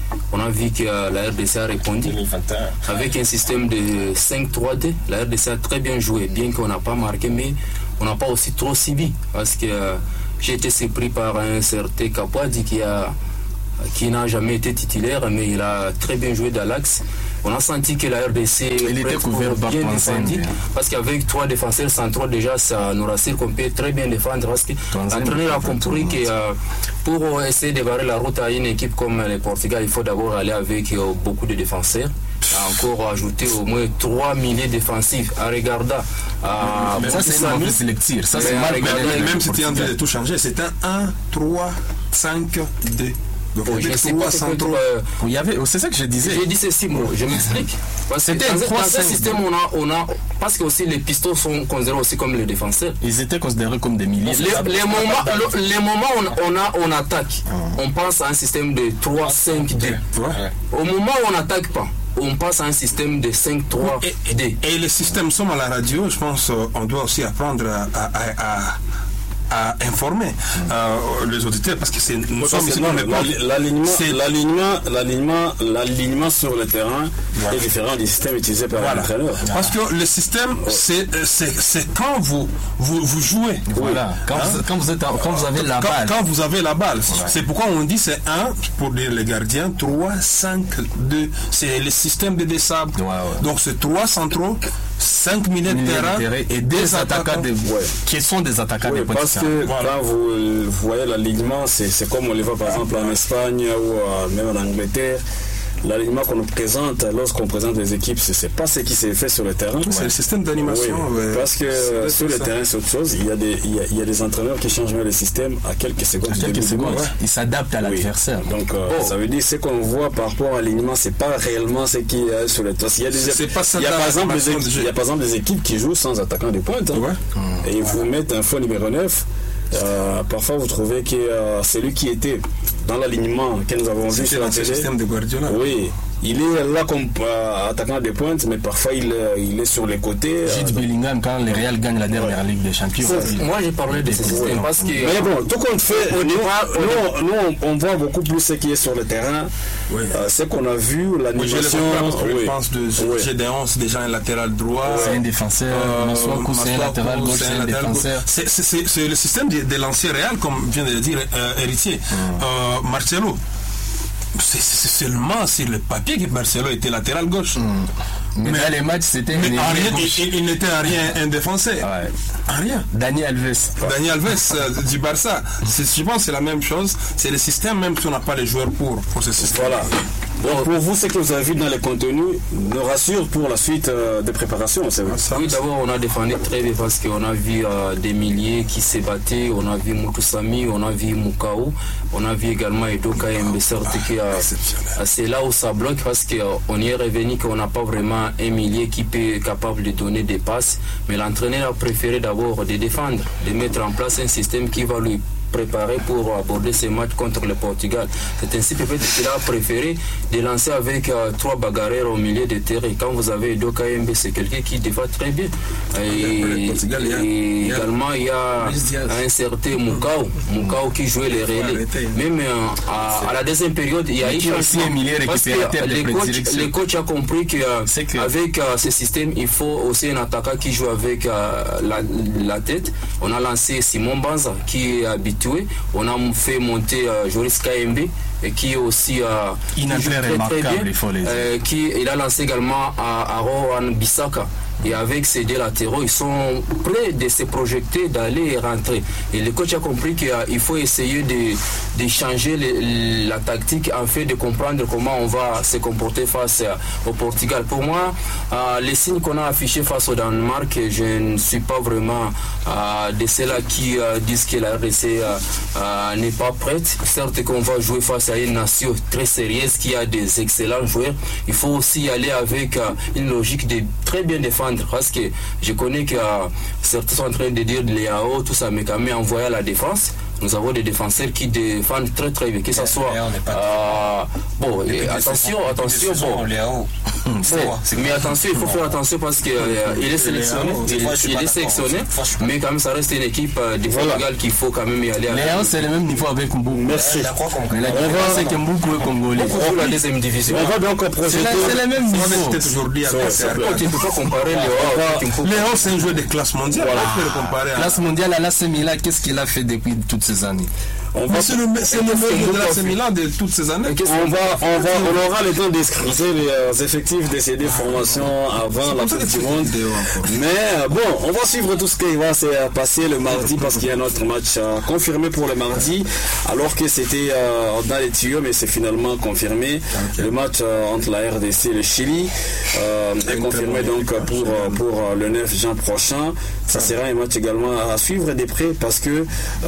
on a vu que euh, la R D C a répondu deux mille vingt et un. avec un système de cinq trois D. La R D C a très bien joué, bien qu'on n'a pas marqué, mais on n'a pas aussi trop subi. Parce que euh, j'ai été surpris par un certain Kapouadi qui a qui n'a jamais été titulaire, mais il a très bien joué dans l'axe. On a senti que la R D C il était couvert par bien Tanzanie, défendu, parce qu'avec trois défenseurs centraux déjà ça nous rassure qu'on peut très bien défendre, parce que l'entraîneur a compris que euh, pour essayer de barrer la route à une équipe comme le Portugal, il faut d'abord aller avec euh, beaucoup de défenseurs. A encore ajouté au moins trois milliers défensifs en regardant. Euh, mais ça, c'est une mauvaise lecture. Ça, c'est mal. Même si tu es en train de tout changer, c'est un un, trois, cinq, deux. Donc, oh, je sais pas centraux. Euh, il y avait, c'est ça que je disais. J'ai dit ceci, moi, je m'explique. Parce que dans, dans ce système, on a, on a, parce que aussi les pistons sont considérés aussi comme les défenseurs. Ils étaient considérés comme des milliers. Les, les moments, le, les moments où on, on, a, on attaque, oh. on pense à un système de trois cinq deux. Ouais. Au moment où on n'attaque pas, on passe à un système de cinq trois D. Et, et les systèmes sont à la radio, je pense on doit aussi apprendre à, à, à à informer euh, les auditeurs, parce que c'est nous sommes ici dans l'alignement l'alignement l'alignement sur le terrain voilà. est différent du système utilisé par voilà. l'entraîneur. Parce que le système c'est c'est quand vous vous, vous jouez. Voilà. Quand, hein? vous, quand vous êtes quand vous avez la quand, balle. Quand vous avez la balle. Ouais. C'est pourquoi on dit c'est un pour dire les gardiens, trois, cinq, deux. C'est le système de dessables. Ouais, ouais. Donc c'est trois centraux, cinq milieux de terrain et deux attaquants de, ouais. qui sont des attaquants ouais, de parce que voilà. Quand vous, vous voyez l'alignement, c'est comme on le voit par exemple en Espagne ou euh, même en Angleterre. L'alignement qu'on nous présente lorsqu'on présente les équipes, c'est pas ce qui s'est fait sur le terrain. Ouais. C'est le système d'animation. Oui, ouais. Parce que sur le ça. terrain, c'est autre chose. Il y, a des, il, y a, il y a des entraîneurs qui changent le système à quelques secondes. À quelques secondes. Ouais. Ils s'adaptent à l'adversaire. Oui. Donc, euh, oh. ça veut dire ce qu'on voit par rapport à l'alignement, c'est pas réellement ce qui est sur le terrain. Il y a, des, pas il y a par exemple des équipes, il y a par exemple des équipes qui jouent sans attaquant de pointe. Hein. Ouais. Mmh. Et ils vous mettent un faux numéro neuf. Euh, parfois vous trouvez que euh, celui qui était dans l'alignement que nous avons vu sur la télé, système de Guardiola. Oui, il est là comme euh, attaquant des pointes, mais parfois il, euh, il est sur les côtés. Jude euh, Bellingham quand le Real gagne la dernière ouais. Ligue des Champions. Moi j'ai parlé de ce système ouais. parce que. Mais bon, tout compte fait, nous, nous, nous on, on voit beaucoup plus ce qui est sur le terrain. Oui. Euh, ce qu'on a vu, l'animation. Oui, je pense de oui. Gédéon, c'est déjà un latéral droit. C'est un défenseur. Maswaku, c'est un latéral gauche, c'est un défenseur. C'est le système de, de l'ancien Real, comme vient de le dire euh, Héritier. Mm. Euh, Marcelo. C'est seulement sur le papier que Marcelo était latéral gauche. Mmh. Mais, mais dans les matchs, c'était mais en rien, il, il n'était en rien un défenseur. Ouais. En rien. Dani Alves. Dani Alves euh, du Barça. Je pense que c'est la même chose. C'est le système, même si on n'a pas les joueurs pour, pour ce système. Voilà. Bon, pour vous, ce que vous avez vu dans les contenus nous rassure pour la suite euh, des préparations, c'est vrai. Oui, d'abord, on a défendu très bien parce qu'on a vu euh, des milliers qui se battaient. On a vu Mutusami, on a vu Mukau, on a vu également Edoka Mbesserte qui a. C'est là où ça bloque parce qu'on y est revenu qu'on n'a pas vraiment un millier qui peut être capable de donner des passes. Mais l'entraîneur a préféré d'abord de défendre, de mettre en place un système qui va lui préparé pour aborder ces matchs contre le Portugal. C'est ainsi peut-être qu'il a préféré de lancer avec euh, trois bagarreurs au milieu de terrain. Quand vous avez Edoka Mbe, c'est quelqu'un qui défend très bien. Et, Portugal, et il y a, également, il y a un certain Mukau, Mukau qui jouait les relais. Même euh, à, à la deuxième période, il y a eu aussi un milieu récupérateur. Les coachs le coach a compris qu'avec euh, euh, ce système, il faut aussi un attaquant qui joue avec euh, la, la tête. On a lancé Simon Banza qui est habitué. On a fait monter euh, Joris Kaembe et qui est aussi euh, il qui, très, très bien, euh, qui il a lancé également à, à Rohan Bissaka. Et avec ces deux latéraux, ils sont prêts de se projeter, d'aller et rentrer. Et le coach a compris qu'il faut essayer de, de changer les, la tactique afin de comprendre comment on va se comporter face au Portugal. Pour moi, euh, les signes qu'on a affichés face au Danemark, je ne suis pas vraiment euh, de ceux-là qui euh, disent que la R D C euh, euh, n'est pas prête. Certes qu'on va jouer face à une nation très sérieuse qui a des excellents joueurs. Il faut aussi aller avec euh, une logique de très bien défendre. Parce que je connais que euh, certains sont en train de dire Léao, tout ça, mais quand même envoyé à la défense. nous avons des défenseurs qui défendent très très bien, que ce soit. Euh, bon, et attention, attention, bon. Mais attention, il faut faire attention parce qu'il euh, est sélectionné, il, il est sélectionné, mais quand même ça reste une équipe euh, du Portugal qu'il faut quand même y aller. Léon, c'est le même niveau avec Mbou. Merci. Mais la différence c'est que Mbou est congolais. Pour la deuxième division. On va donc projeter. C'est le même niveau. Aujourd'hui, tu ne peux pas comparer Léon. Léon, c'est un joueur de classe mondiale. Classe mondiale à l'A C Milan, qu'est-ce qu'il a fait depuis toutes ces années? On va c'est le meilleur de l'A C Milan de toutes ces années. On va, on va, on aura le temps d'escruter les effectifs de ces deux formations avant la Coupe du Monde. Mais bon, on va suivre tout ce qui va se passer le mardi parce qu'il y a un autre match confirmé pour le mardi, alors que c'était dans les tuyaux, mais c'est finalement confirmé. Le match entre la R D C et le Chili est confirmé donc pour pour le neuf juin prochain. Ça sera un match également à suivre de près parce que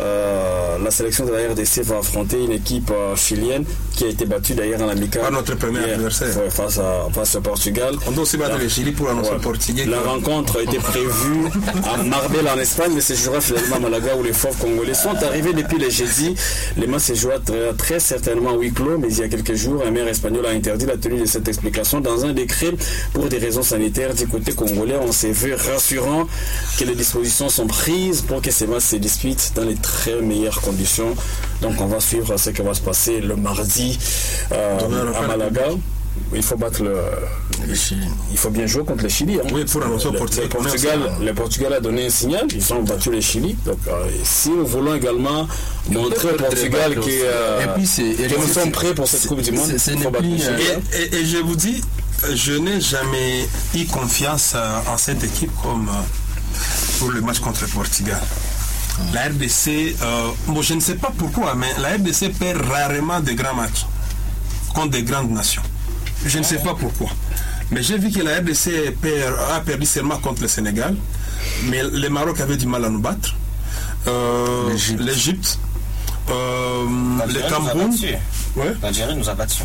la sélection de la R D C va affronter une équipe euh, chilienne qui a été battue d'ailleurs en amical. Pas notre premier hier, adversaire. Ouais, face, à, face au Portugal. On doit aussi battre le Chili pour annoncer ouais. le Portugais. La rencontre a été prévue à Marbella en Espagne, mais se jouera finalement à Malaga où les fauves congolais sont arrivés depuis le jeudi. Les matchs se jouent très, très certainement à huis clos, mais il y a quelques jours, un maire espagnol a interdit la tenue de cette explication dans un décret pour des raisons sanitaires du côté congolais. On s'est vu rassurant que les dispositions sont prises pour que ces matchs se disputent dans les très meilleures conditions. Donc on va suivre ce qui va se passer le mardi euh, à Malaga. Il faut battre le, le Chili. Il faut bien jouer contre le Chili. Hein. Oui, pour annoncer au Portugal. Le Portugal, le Portugal a donné un signal. Ils ont battu le Chili. Donc, euh, si nous voulons également montrer au Portugal que, euh, que nous sommes prêts pour cette Coupe du Monde, c'est, il faut battre le Chili. Et, et, et je vous dis, je n'ai jamais eu confiance en cette équipe comme pour le match contre le Portugal. La R D C, euh, bon, je ne sais pas pourquoi, mais la R D C perd rarement des grands matchs contre des grandes nations. Je ne sais pas pourquoi. Mais j'ai vu que la R D C perd, a perdu seulement contre le Sénégal, mais le Maroc avait du mal à nous battre. Euh, L'Égypte, euh, le Cameroun. Ouais. L'Algérie nous a battus.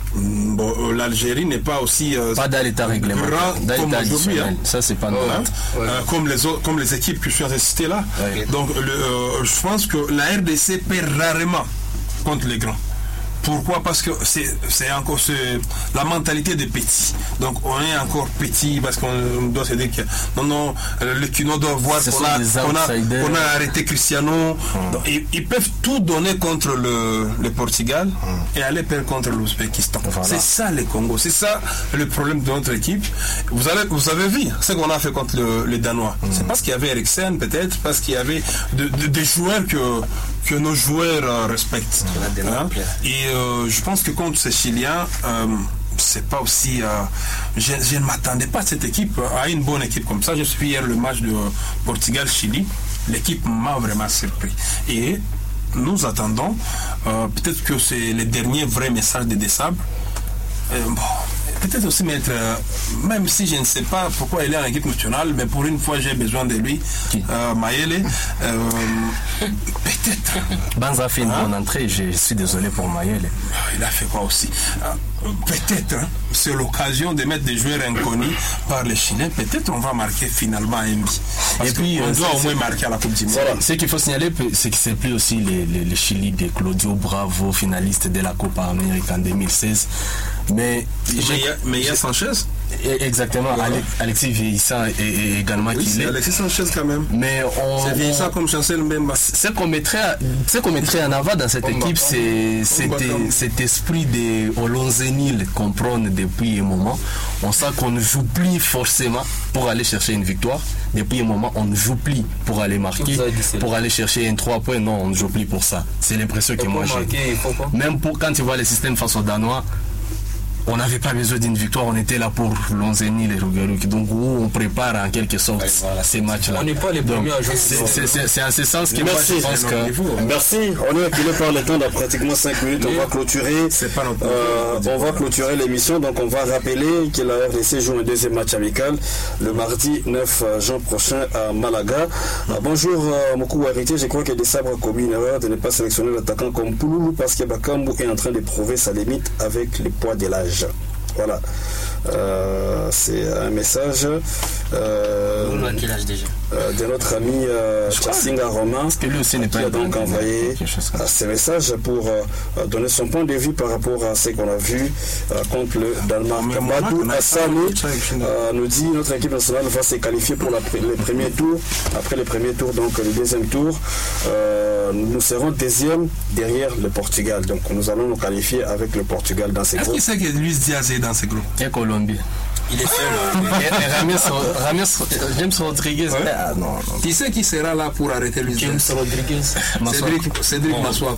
Bon, l'Algérie n'est pas aussi euh, pas dans l'état réglementaire, dans l'état additionnel. Ça c'est pas normal. Ouais. Euh, comme les autres, comme les équipes que je suis en train de citer là. Ouais. Donc, le, euh, je pense que la R D C perd rarement contre les grands. Pourquoi? Parce que c'est, c'est encore ce, la mentalité des petits. Donc on est encore petit parce qu'on doit se dire que non, non, le Kino doit voir qu'on a, qu'on, a, qu'on a arrêté Cristiano. Hum. Donc, ils, ils peuvent tout donner contre le, le Portugal hum. et aller perdre contre l'Ouzbékistan. Voilà. C'est ça le Congo, c'est ça le problème de notre équipe. Vous avez, vous avez vu ce qu'on a fait contre le, les Danois. Hum. C'est parce qu'il y avait Eriksen, peut-être, parce qu'il y avait de, de, des joueurs que, que nos joueurs euh, respectent. Hum. Hein? Et euh, je pense que contre ces Chiliens, euh, c'est pas aussi. Euh, je, je ne m'attendais pas à cette équipe, à une bonne équipe comme ça. Je suis hier le match de Portugal-Chili. L'équipe m'a vraiment surpris. Et nous attendons, euh, peut-être que c'est le dernier vrai message de Desabre. Euh, bon, peut-être aussi mettre, euh, même si je ne sais pas pourquoi il est en équipe nationale, mais pour une fois j'ai besoin de lui, euh, Mayele, euh, peut-être. Banza fait une bonne entrée, je suis désolé pour Mayele. Il a fait quoi aussi? euh, Peut-être, hein, c'est l'occasion de mettre des joueurs inconnus par les Chiliens, peut-être on va marquer finalement un but. Parce et puis on doit au moins marquer à la Coupe du Monde. Voilà. Ce qu'il faut signaler, c'est que c'est plus aussi les, les, les Chili de Claudio Bravo, finaliste de la Copa América en deux mille seize. Mais il y a Sanchez. Exactement, voilà. Alexis vieillissant et également oui, qu'il est. Alexis Sanchez quand même. Mais on. C'est vieillissant comme Chancel même. Ce qu'on mettrait, ce qu'on mettrait en avant dans cette on équipe, c'est cet esprit de Olonzenil qu'on prône depuis un moment. On sent qu'on ne joue plus forcément pour aller chercher une victoire. Depuis un moment, on ne joue plus pour aller marquer, pour aller chercher un trois points. Non, on ne joue plus pour ça. C'est l'impression que moi j'ai. Même pour quand tu vois le système face aux Danois. On n'avait pas besoin d'une victoire, on était là pour Lonzeni, les Rougarou. Donc, où on prépare en quelque sorte ouais, voilà, ces matchs-là. On n'est pas les premiers à jouer. C'est en ce sens que Merci. moi je pense que. Merci. On est acculé par le temps dans pratiquement cinq minutes. On va clôturer. Pas euh, on va clôturer l'émission. Donc, on va rappeler que la R D C joue un deuxième match amical le mardi neuf juin prochain à Malaga. Euh, bonjour, euh, Mokou Warité. Je crois que Desabre a commis une erreur de ne pas sélectionner l'attaquant comme Pouloulou parce que Bakambu est en train de prouver sa limite avec le poids de l'âge. Voilà. Euh, c'est un message euh, à quel âge déjà euh, de notre ami euh, Chassinga Romain, que lui aussi n'est pas qui a donc bon, envoyé euh, ces messages pour euh, donner son point de vue par rapport à ce qu'on a vu euh, contre le Danemark. Madou Hassani euh, nous dit notre équipe nationale va se qualifier pour la, les premiers tours. Après les premiers tours, donc le deuxième tour, euh, nous serons deuxième derrière le Portugal. Donc nous allons nous qualifier avec le Portugal dans ces groupes. Est-ce qu'il sait que Luis Diaz est dans ces groupes? Et Colombie. Il est seul. Rames James Rodriguez. Ouais. Ah, non, non. Qui c'est qui sera là pour arrêter Luis James Diaz? Rodriguez. Cédric, Cédric Bon. Massoua.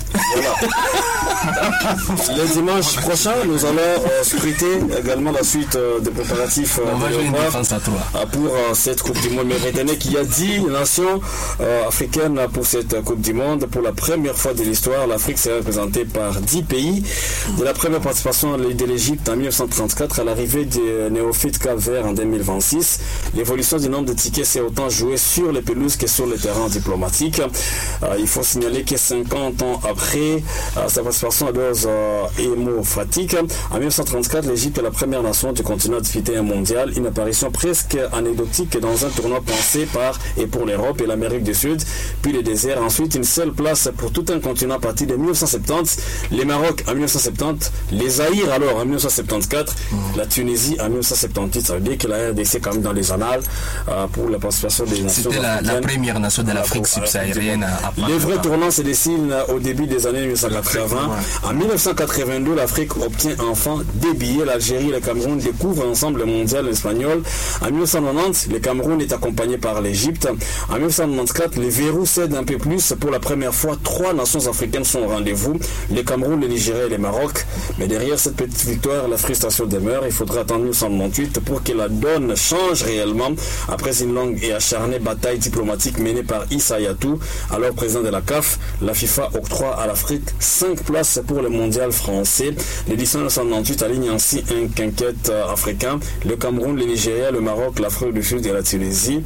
Voilà. Le dimanche prochain, nous allons euh, scruter également la suite euh, des préparatifs euh, On va de jouer une l'Europe, défense à trois. euh, pour euh, cette Coupe du Monde. Mais retenez qu'il y a dix nations euh, africaines pour cette euh, Coupe du Monde. Pour la première fois de l'histoire, l'Afrique sera représentée par dix pays. De la première participation de l'Égypte en mille neuf cent trente-quatre à l'arrivée des néophytes Cap-Vert en deux mille vingt-six, l'évolution du nombre de tickets s'est autant jouée sur les pelouses que sur le terrain diplomatique. Euh, il faut signaler que cinquante ans après euh, sa participation à l'O S euh, hémophatique, en mille neuf cent trente-quatre, l'Égypte est la première nation du continent à disputer un mondial, une apparition presque anecdotique dans un tournoi pensé par et pour l'Europe et l'Amérique du Sud, puis le désert. Ensuite, une seule place pour tout un continent à partir de mille neuf cent soixante-dix, les Maroc en mille neuf cent soixante-dix, les Zaïre alors en mille neuf cent soixante-quatorze, mmh. la Tunisie en mille neuf cent soixante-dix. Ça veut dire que la R D C est quand même dans les annales euh, pour la participation des nations C'était la, africaines. la première nation de l'Afrique subsaharienne à, à Les vrais tournants se dessinent au début des années mille neuf cent quatre-vingts. En mille neuf cent quatre-vingt-deux, l'Afrique obtient enfin des billets. L'Algérie et le Cameroun découvrent ensemble le mondial espagnol. En mille neuf cent quatre-vingt-dix, le Cameroun est accompagné par l'Égypte. En mille neuf cent quatre-vingt-quatorze, les verrous cèdent un peu plus. Pour la première fois, trois nations africaines sont au rendez-vous. Le Cameroun, le Nigeria et le Maroc. Mais derrière cette petite victoire, la frustration demeure. Il faudra attendre mille neuf cent quatre-vingt-huit pour que la donne change réellement. Après une longue et acharnée bataille diplomatique menée par Issa Hayatou, alors président de la C A F, la FIFA octroie à l'Afrique cinq places pour le mondial français. L'édition mille neuf cent quatre-vingt-huit aligne ainsi un quinquette africain, le Cameroun, le Nigeria, le Maroc, l'Afrique du Sud et la Tunisie.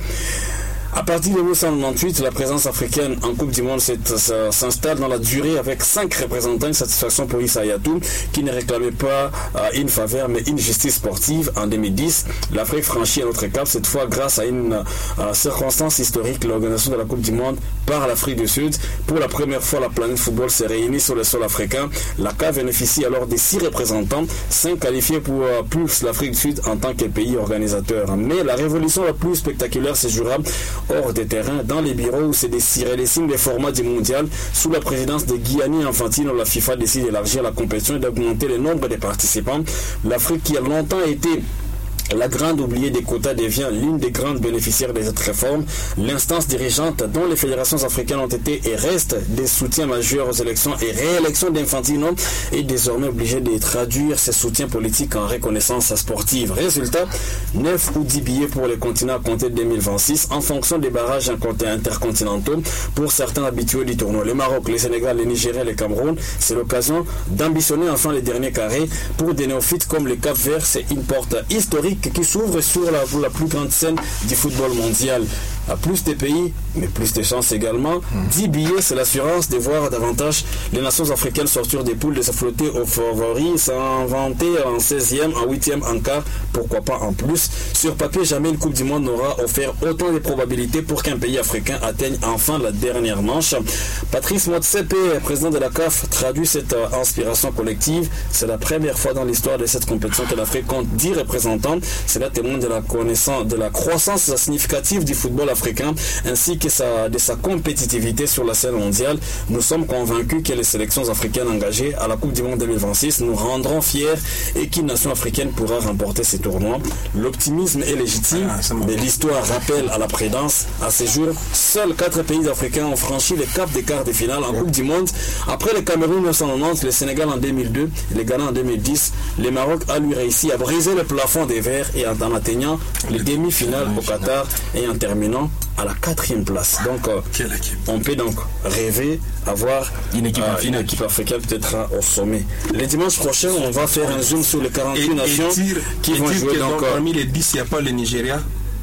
À partir de mille neuf cent quatre-vingt-huit, la présence africaine en Coupe du Monde s'installe dans la durée avec cinq représentants, une satisfaction pour Issa Hayatou qui ne réclamait pas euh, une faveur mais une justice sportive. En deux mille dix, l'Afrique franchit un autre cap, cette fois grâce à une euh, circonstance historique, l'organisation de la Coupe du Monde par l'Afrique du Sud. Pour la première fois, la planète football s'est réunie sur le sol africain. La C A F bénéficie alors des six représentants, cinq qualifiés pour euh, plus l'Afrique du Sud en tant que pays organisateur. Mais la révolution la plus spectaculaire se jouera hors des terrains, dans les bureaux où se dessinent les signes des formats du mondial. Sous la présidence de Gianni Infantino, la FIFA décide d'élargir la compétition et d'augmenter le nombre de participants. L'Afrique, qui a longtemps été la grande oubliée des quotas, devient l'une des grandes bénéficiaires de cette réforme. L'instance dirigeante dont les fédérations africaines ont été et restent des soutiens majeurs aux élections et réélections d'Infantino est désormais obligée de traduire ses soutiens politiques en reconnaissance sportive. Résultat, neuf ou dix billets pour les continents à compter de deux mille vingt-six en fonction des barrages intercontinentaux pour certains habitués du tournoi. Le Maroc, le Sénégal, le Nigeria et le Cameroun, c'est l'occasion d'ambitionner enfin les derniers carrés. Pour des néophytes comme le Cap-Vert, c'est une porte historique qui s'ouvre sur la, la plus grande scène du football mondial. À plus de pays, mais plus de chances également. dix billets, c'est l'assurance de voir davantage les nations africaines sortir des poules, de se flotter aux favoris, s'inventer en seizième, en huitième, en quart, pourquoi pas en plus. Sur papier, jamais une Coupe du Monde n'aura offert autant de probabilités pour qu'un pays africain atteigne enfin la dernière manche. Patrice Motsepe, président de la C A F, traduit cette euh, inspiration collective. C'est la première fois dans l'histoire de cette compétition que l'Afrique compte dix représentants. Cela témoigne de la connaissance, de la croissance significative du football africain ainsi que sa, de sa compétitivité sur la scène mondiale. Nous sommes convaincus que les sélections africaines engagées à la Coupe du Monde deux mille vingt-six nous rendront fiers et qu'une nation africaine pourra remporter ces tournois. L'optimisme est légitime, mais l'histoire rappelle à la prudence. À ce jour, seuls quatre pays africains ont franchi le cap des quarts de finale en Coupe du Monde. Après le Cameroun en mille neuf cent quatre-vingt-dix, le Sénégal en deux mille deux, le Ghana en deux mille dix, le Maroc a lui réussi à briser le plafond des verts et en atteignant les demi-finales au Qatar et en terminant à la quatrième place. Donc, euh, on peut donc rêver avoir une équipe, euh, une équipe africaine peut-être au sommet. Le dimanche prochain, on va faire un zoom sur les quarante-huit nations et dire, qui et vont dire jouer. que Donc, donc euh, parmi les dix, il n'y a pas le Nigeria.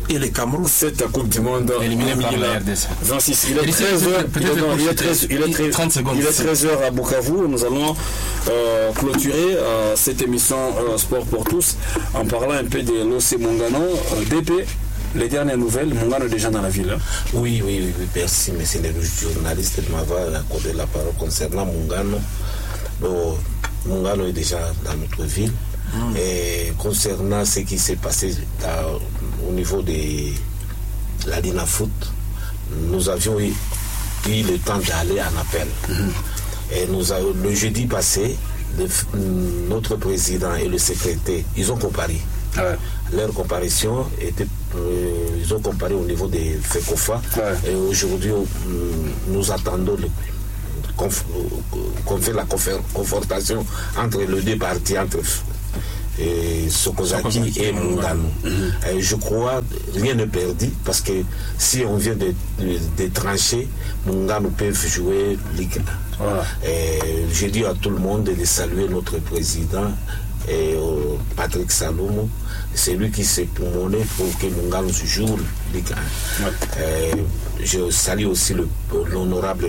et le Cameroun. Cette Coupe du Monde éliminé par la R D C. vingt-six, il est treize heures, il est treize, il est treize, il est treize heures à Bukavu. Nous allons euh, clôturer euh, cette émission euh, Sport pour tous en parlant un peu de l'O C Mongano. euh, D P, les dernières nouvelles, Mongano est déjà dans la ville. Hein. Oui, oui, oui, merci, monsieur le journaliste, de m'avoir accordé la parole concernant Mongano. Donc, Mongano est déjà dans notre ville. Mmh. Et concernant ce qui s'est passé dans, au niveau de la Lina Foot, nous avions eu, eu le temps d'aller en appel. Mmh. Et nous avons, le jeudi passé, le, notre président et le secrétaire, ils ont comparé. Ouais. Leur comparution était, euh, ils ont comparé au niveau des FECOFA. Ouais. Et aujourd'hui, nous attendons le qu'on fait la confrontation entre les deux parties, entre et Sokozaki et Mongano. Mm-hmm. Et je crois rien ne perdu parce que si on vient de, de, de trancher, Mongano peut jouer Ligue un. Voilà. Et j'ai dit à tout le monde de saluer notre président et euh, Patrick Salomo. C'est lui qui s'est promené pour que Mongano joue Ligue un. Ouais. Et je salue aussi le, l'honorable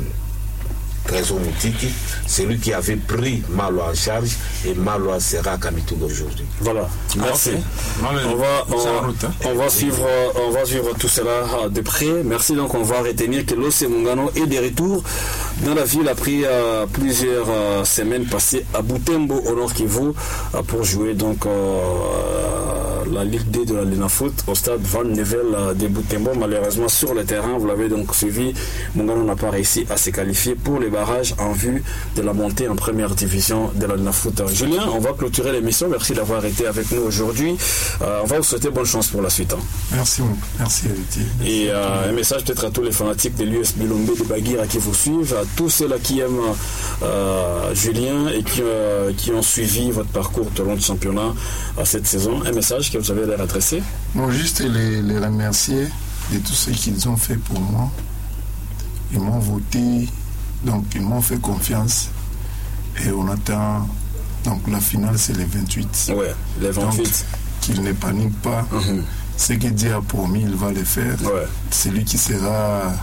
Trésor Moutiki, c'est lui qui avait pris Malo en charge et Malo sera à Kamituga aujourd'hui. Voilà, merci. Ah, okay. On va, on, on va suivre, on va suivre tout cela de près. Merci. Donc, on va retenir que l'O C Mongano est de retour dans la ville après euh, plusieurs euh, semaines passées à Butembo, au Nord Kivu, euh, pour jouer donc euh, la Ligue deux de la Lina Foot au stade Van Nevel euh, de Butembo. Malheureusement, sur le terrain, vous l'avez donc suivi, Mongano n'a pas réussi à se qualifier pour les barrages en vue de la montée en première division de la Lina Foot. Julien, on va clôturer l'émission. Merci d'avoir été avec nous aujourd'hui. Euh, on va vous souhaiter bonne chance pour la suite. Hein. Merci, merci Héritier. Et euh, un message peut-être à tous les fanatiques de l'U S B Lombe de Baguira qui vous suivent, à tous ceux-là qui aiment euh, Julien et qui, euh, qui ont suivi votre parcours tout au long du championnat à cette saison. Un message que vous avez à leur adresser? Bon, juste les, les remercier de tout ce qu'ils ont fait pour moi. Ils m'ont voté. Donc, ils m'ont fait confiance et on attend. Donc, la finale, c'est les vingt-huit. Ouais, les vingt-huit. Donc, qu'ils ne paniquent pas. Mm-hmm. Ce que Dieu a promis, il va le faire. Ouais. C'est lui qui sera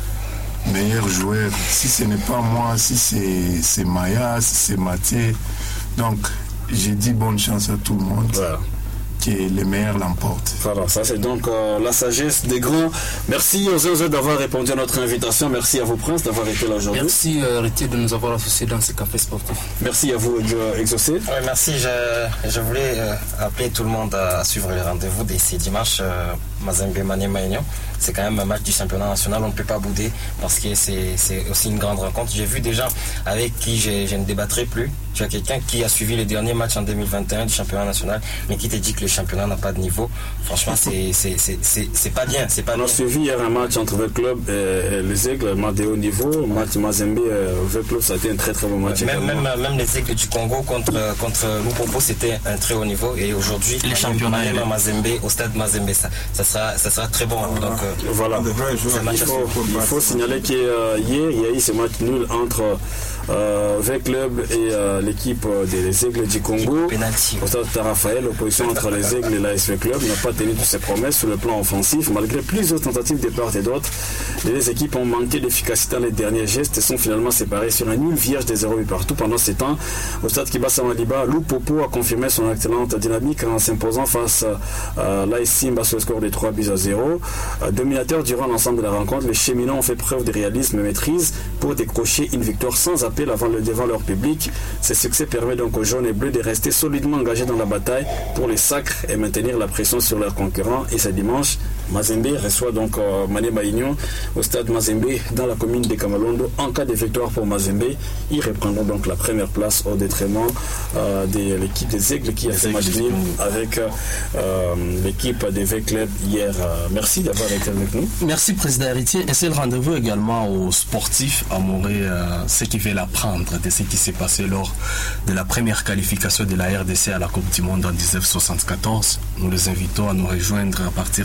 meilleur joueur. Si ce n'est pas moi, si c'est, c'est Maya, si c'est Mathieu. Donc, j'ai dit bonne chance à tout le monde. Ouais. Que les meilleurs l'emportent. Voilà, ça c'est donc euh, la sagesse des grands. Merci aux autres d'avoir répondu à notre invitation. Merci à vous, Prince, d'avoir été là aujourd'hui. Merci, euh, Rétier, de nous avoir associés dans ce café sportif. Merci à vous, Exaucé. Oui, merci. Je, je voulais euh, appeler tout le monde à suivre les rendez-vous d'ici dimanche. Euh, Mazembe Mané Maignan. C'est quand même un match du championnat national. On ne peut pas bouder parce que c'est, c'est aussi une grande rencontre. J'ai vu des gens avec qui je, je ne débattrai plus. Tu as quelqu'un qui a suivi les derniers matchs en deux mille vingt et un du championnat national, mais qui te dit que le championnat n'a pas de niveau. Franchement, c'est, c'est, c'est, c'est, c'est pas bien. C'est pas On a suivi hier un match entre le club et les Aigles, un match de haut niveau. Match Mazembe, le club, ça a été un très très bon match. Même, même, même les Aigles du Congo contre, contre Lupopo, c'était un très haut niveau. Et aujourd'hui, les championnats à Mazembe, au stade Mazembe, ça, ça, sera, ça sera très bon. Donc, euh, voilà. Il faut, il faut signaler qu'hier, euh, il y a eu ce match nul entre euh, V Club et euh, l'équipe des Aigles du Congo. Penalty. Au stade Raphaël, l'opposition entre les Aigles et l'A S V Club n'a pas tenu toutes ses promesses sur le plan offensif. Malgré plusieurs tentatives de part et d'autre, les deux équipes ont manqué d'efficacité dans les derniers gestes et sont finalement séparées sur un nul vierge des zéro partout. Pendant ces temps, au stade Kibasa Maliba, Lupopo a confirmé son excellente dynamique en s'imposant face à l'A S Simba sur le score de trois buts à zéro. Dominateur durant l'ensemble de la rencontre, les Cheminots ont fait preuve de réalisme et maîtrise pour décrocher une victoire sans appel avant le, devant leur public. Ce succès permet donc aux jaunes et bleus de rester solidement engagés dans la bataille pour les sacres et maintenir la pression sur leurs concurrents. Et ce dimanche, Mazembe reçoit donc euh, Mané Maignan au stade Mazembe dans la commune de Kamalondo. En cas de victoire pour Mazembe, ils reprendront donc la première place au détriment euh, de l'équipe des Aigles qui a fait match nul avec euh, l'équipe des V-Club hier. Euh, merci d'avoir été avec nous. Merci Président Héritier. Et c'est le rendez-vous également aux sportifs à Morée, euh, ce qui veulent apprendre de ce qui s'est passé lors de la première qualification de la R D C à la Coupe du Monde en dix-neuf soixante-quatorze. Nous les invitons à nous rejoindre à partir des dix-sept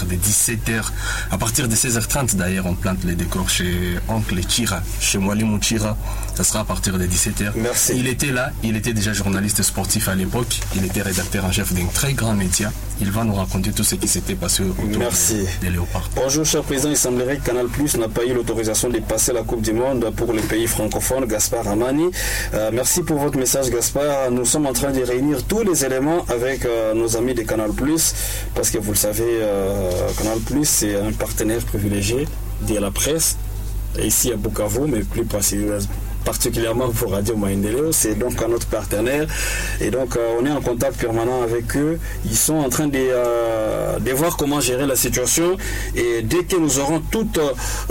dix-sept heures. À partir de seize heures trente, d'ailleurs, on plante les décors chez Oncle Chira, chez Mwalimu Chira. Ça sera à partir de dix-sept heures. Merci. Il était là, il était déjà journaliste sportif à l'époque. Il était rédacteur en chef d'un très grand média. Il va nous raconter tout ce qui s'était passé autour Merci. des, des léopards. Bonjour, cher président. Il semblerait que Canal Plus n'a pas eu l'autorisation de passer la Coupe du Monde pour les pays francophones. Gaspard Amani. Euh, merci pour votre message, Gaspard. Nous sommes en train de réunir tous les éléments avec euh, nos amis de Canal Plus, parce que vous le savez, euh, Canal Plus, c'est un partenaire privilégié de la presse, ici à Bukavu, mais plus particulièrement pour Radio Maendeleo. C'est donc un autre partenaire, et donc euh, on est en contact permanent avec eux. Ils sont en train de, euh, de voir comment gérer la situation, et dès que nous aurons toutes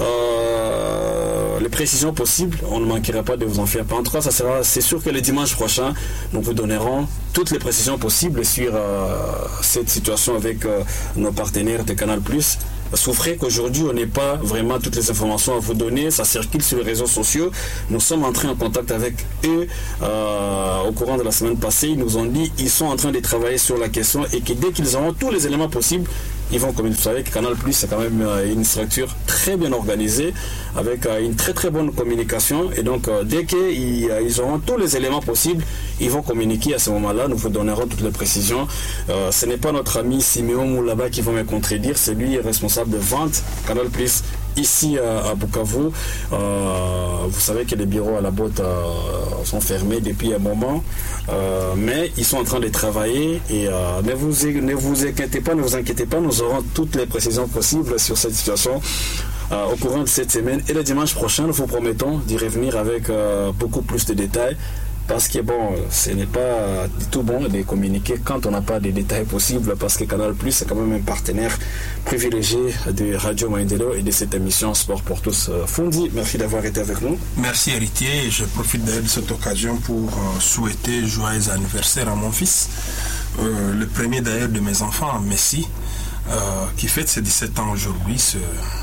euh, les précisions possibles, on ne manquera pas de vous en faire part. En tout cas, ça sera, c'est sûr que le dimanche prochain, nous vous donnerons toutes les précisions possibles sur euh, cette situation avec euh, nos partenaires de Canal Plus. Souffrez qu'aujourd'hui on n'ait pas vraiment toutes les informations à vous donner, ça circule sur les réseaux sociaux. Nous sommes entrés en contact avec eux euh, au courant de la semaine passée. Ils nous ont dit qu'ils sont en train de travailler sur la question, et que dès qu'ils auront tous les éléments possibles, ils vont, comme vous savez, que Canal Plus, c'est quand même euh, une structure très bien organisée, avec euh, une très très bonne communication, et donc euh, dès qu'ils euh, ils auront tous les éléments possibles, ils vont communiquer à ce moment-là. Nous vous donnerons toutes les précisions. Euh, ce n'est pas notre ami Siméon Moulaba qui va me contredire, c'est lui responsable de vente Canal Plus ici euh, à Bukavu. Euh, vous savez que les bureaux à la botte euh, sont fermés depuis un moment, euh, mais ils sont en train de travailler, et euh, ne, vous, ne vous inquiétez pas, ne vous inquiétez pas, nous aurons toutes les précisions possibles sur cette situation euh, au courant de cette semaine, et le dimanche prochain, nous vous promettons d'y revenir avec euh, beaucoup plus de détails. Parce que bon, ce n'est pas du tout bon de communiquer quand on n'a pas de détails possibles, parce que Canal Plus, c'est quand même un partenaire privilégié de Radio Maendeleo et de cette émission Sport pour tous. Fundi, merci d'avoir été avec nous. Merci, héritier, et je profite d'ailleurs de cette occasion pour euh, souhaiter joyeux anniversaire à mon fils, euh, le premier d'ailleurs de mes enfants, Messi, euh, qui fête ses dix-sept ans aujourd'hui. Ce...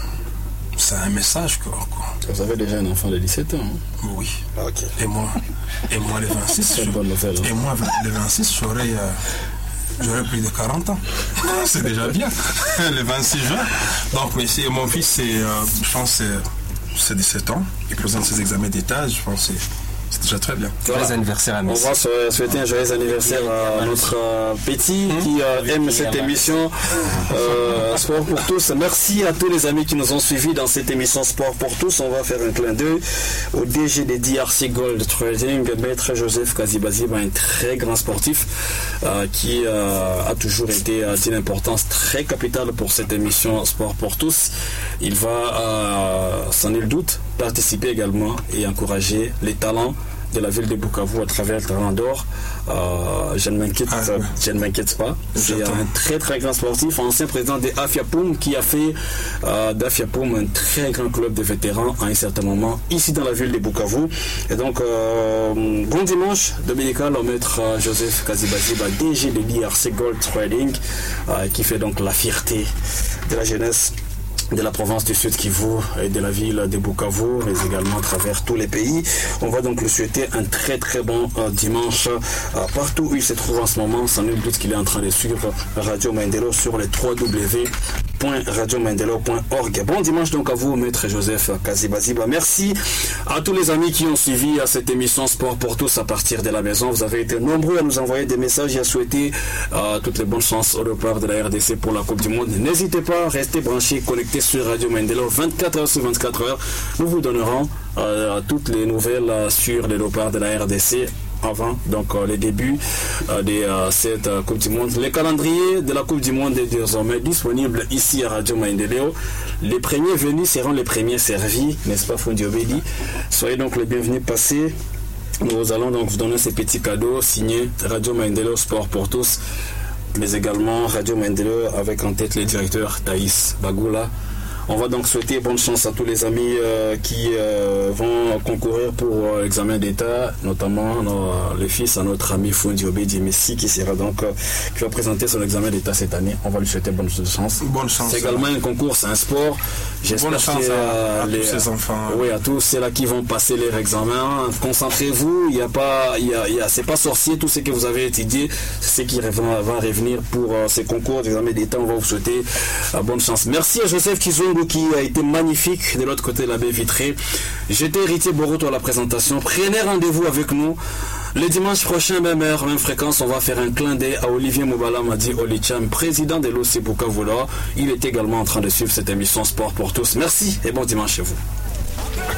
C'est un message, quoi. Vous avez déjà un enfant de dix-sept ans, hein? Oui. Ah, okay. Et moi, et moi le vingt-six, c'est une bonne nouvelle, hein? Et moi, le vingt-six, j'aurais, euh, j'aurais plus de quarante ans. C'est déjà bien. Le vingt-six juin. Donc, mais c'est, mon fils, c'est, euh, je pense, c'est, c'est dix-sept ans. Il présente ses examens d'état. Je pense que c'est, c'est déjà très bien. Joyeux voilà. anniversaire à nous. On va souhaiter un joyeux anniversaire à notre euh, petit qui euh, aime cette émission euh, Sport pour tous. Merci à tous les amis qui nous ont suivis dans cette émission Sport pour tous. On va faire un clin d'œil au D G de D R C Gold Trading, Maître Joseph Kazibaziba, un très grand sportif euh, qui euh, a toujours été euh, d'une importance très capitale pour cette émission Sport pour tous. Il va, euh, sans nul doute, participer également et encourager les talents de la ville de Bukavu à travers le Talent d'Or. Euh, je ne m'inquiète, ah, ouais. je ne m'inquiète pas. C'est un très très grand sportif, ancien président de Afiapoum, qui a fait euh, d'Afiapoum un très grand club de vétérans à un certain moment ici dans la ville de Bukavu. Et donc, euh, bon dimanche dominical au maître euh, Joseph Kazibaziba, D G de D R C Gold Trading, euh, qui fait donc la fierté de la jeunesse de la province du Sud Kivu et de la ville de Bukavu, mais également à travers tous les pays. On va donc lui souhaiter un très très bon euh, dimanche euh, partout où il se trouve en ce moment. Sans nul doute qu'il est en train de suivre Radio Maendeleo sur les w w w point radio maendeleo point org. Bon dimanche donc à vous, maître Joseph Kazibaziba. Merci à tous les amis qui ont suivi à cette émission Sport pour tous à partir de la maison. Vous avez été nombreux à nous envoyer des messages et à souhaiter euh, toutes les bonnes chances au départ de la R D C pour la Coupe du Monde. N'hésitez pas, restez branchés, connectés sur Radio Maendeleo vingt-quatre heures sur vingt-quatre heures. Nous vous donnerons euh, toutes les nouvelles euh, sur les léopards de la R D C avant donc euh, les débuts euh, de euh, cette euh, Coupe du Monde. Le calendrier de la Coupe du Monde est désormais disponible ici à Radio Maendeleo. Les premiers venus seront les premiers servis, n'est-ce pas, Fundi Obedi? Soyez donc les bienvenus passés. Nous allons donc vous donner ces petits cadeaux signés Radio Maendeleo Sport pour tous, mais également Radio Maendeleo avec en tête le directeur Thaïs Bagoula. On va donc souhaiter bonne chance à tous les amis euh, qui euh, vont concourir pour euh, l'examen d'État, notamment euh, le fils à notre ami Fundi Obedi Messi qui sera donc euh, qui va présenter son examen d'État cette année. On va lui souhaiter bonne chance. Bonne chance. C'est également un concours, c'est un sport. J'espère bonne chance que, euh, à, à les, tous ces enfants. Oui, à tous ceux-là qui vont passer leur examen. Concentrez-vous. Il y a pas, il y a, il y a, c'est pas sorcier tout ce que vous avez étudié. C'est ce qui va, va revenir pour euh, ces concours d'examen d'État. On va vous souhaiter euh, bonne chance. Merci à Joseph Kizungu qui a été magnifique de l'autre côté de la baie vitrée. J'étais Héritier Boruto à la présentation. Prenez rendez-vous avec nous. Le dimanche prochain, même heure, même fréquence, on va faire un clin d'œil à Olivier Moubala Madi Olicham, président de l'O C Bukavola. Il est également en train de suivre cette émission Sport pour tous. Merci et bon dimanche chez vous.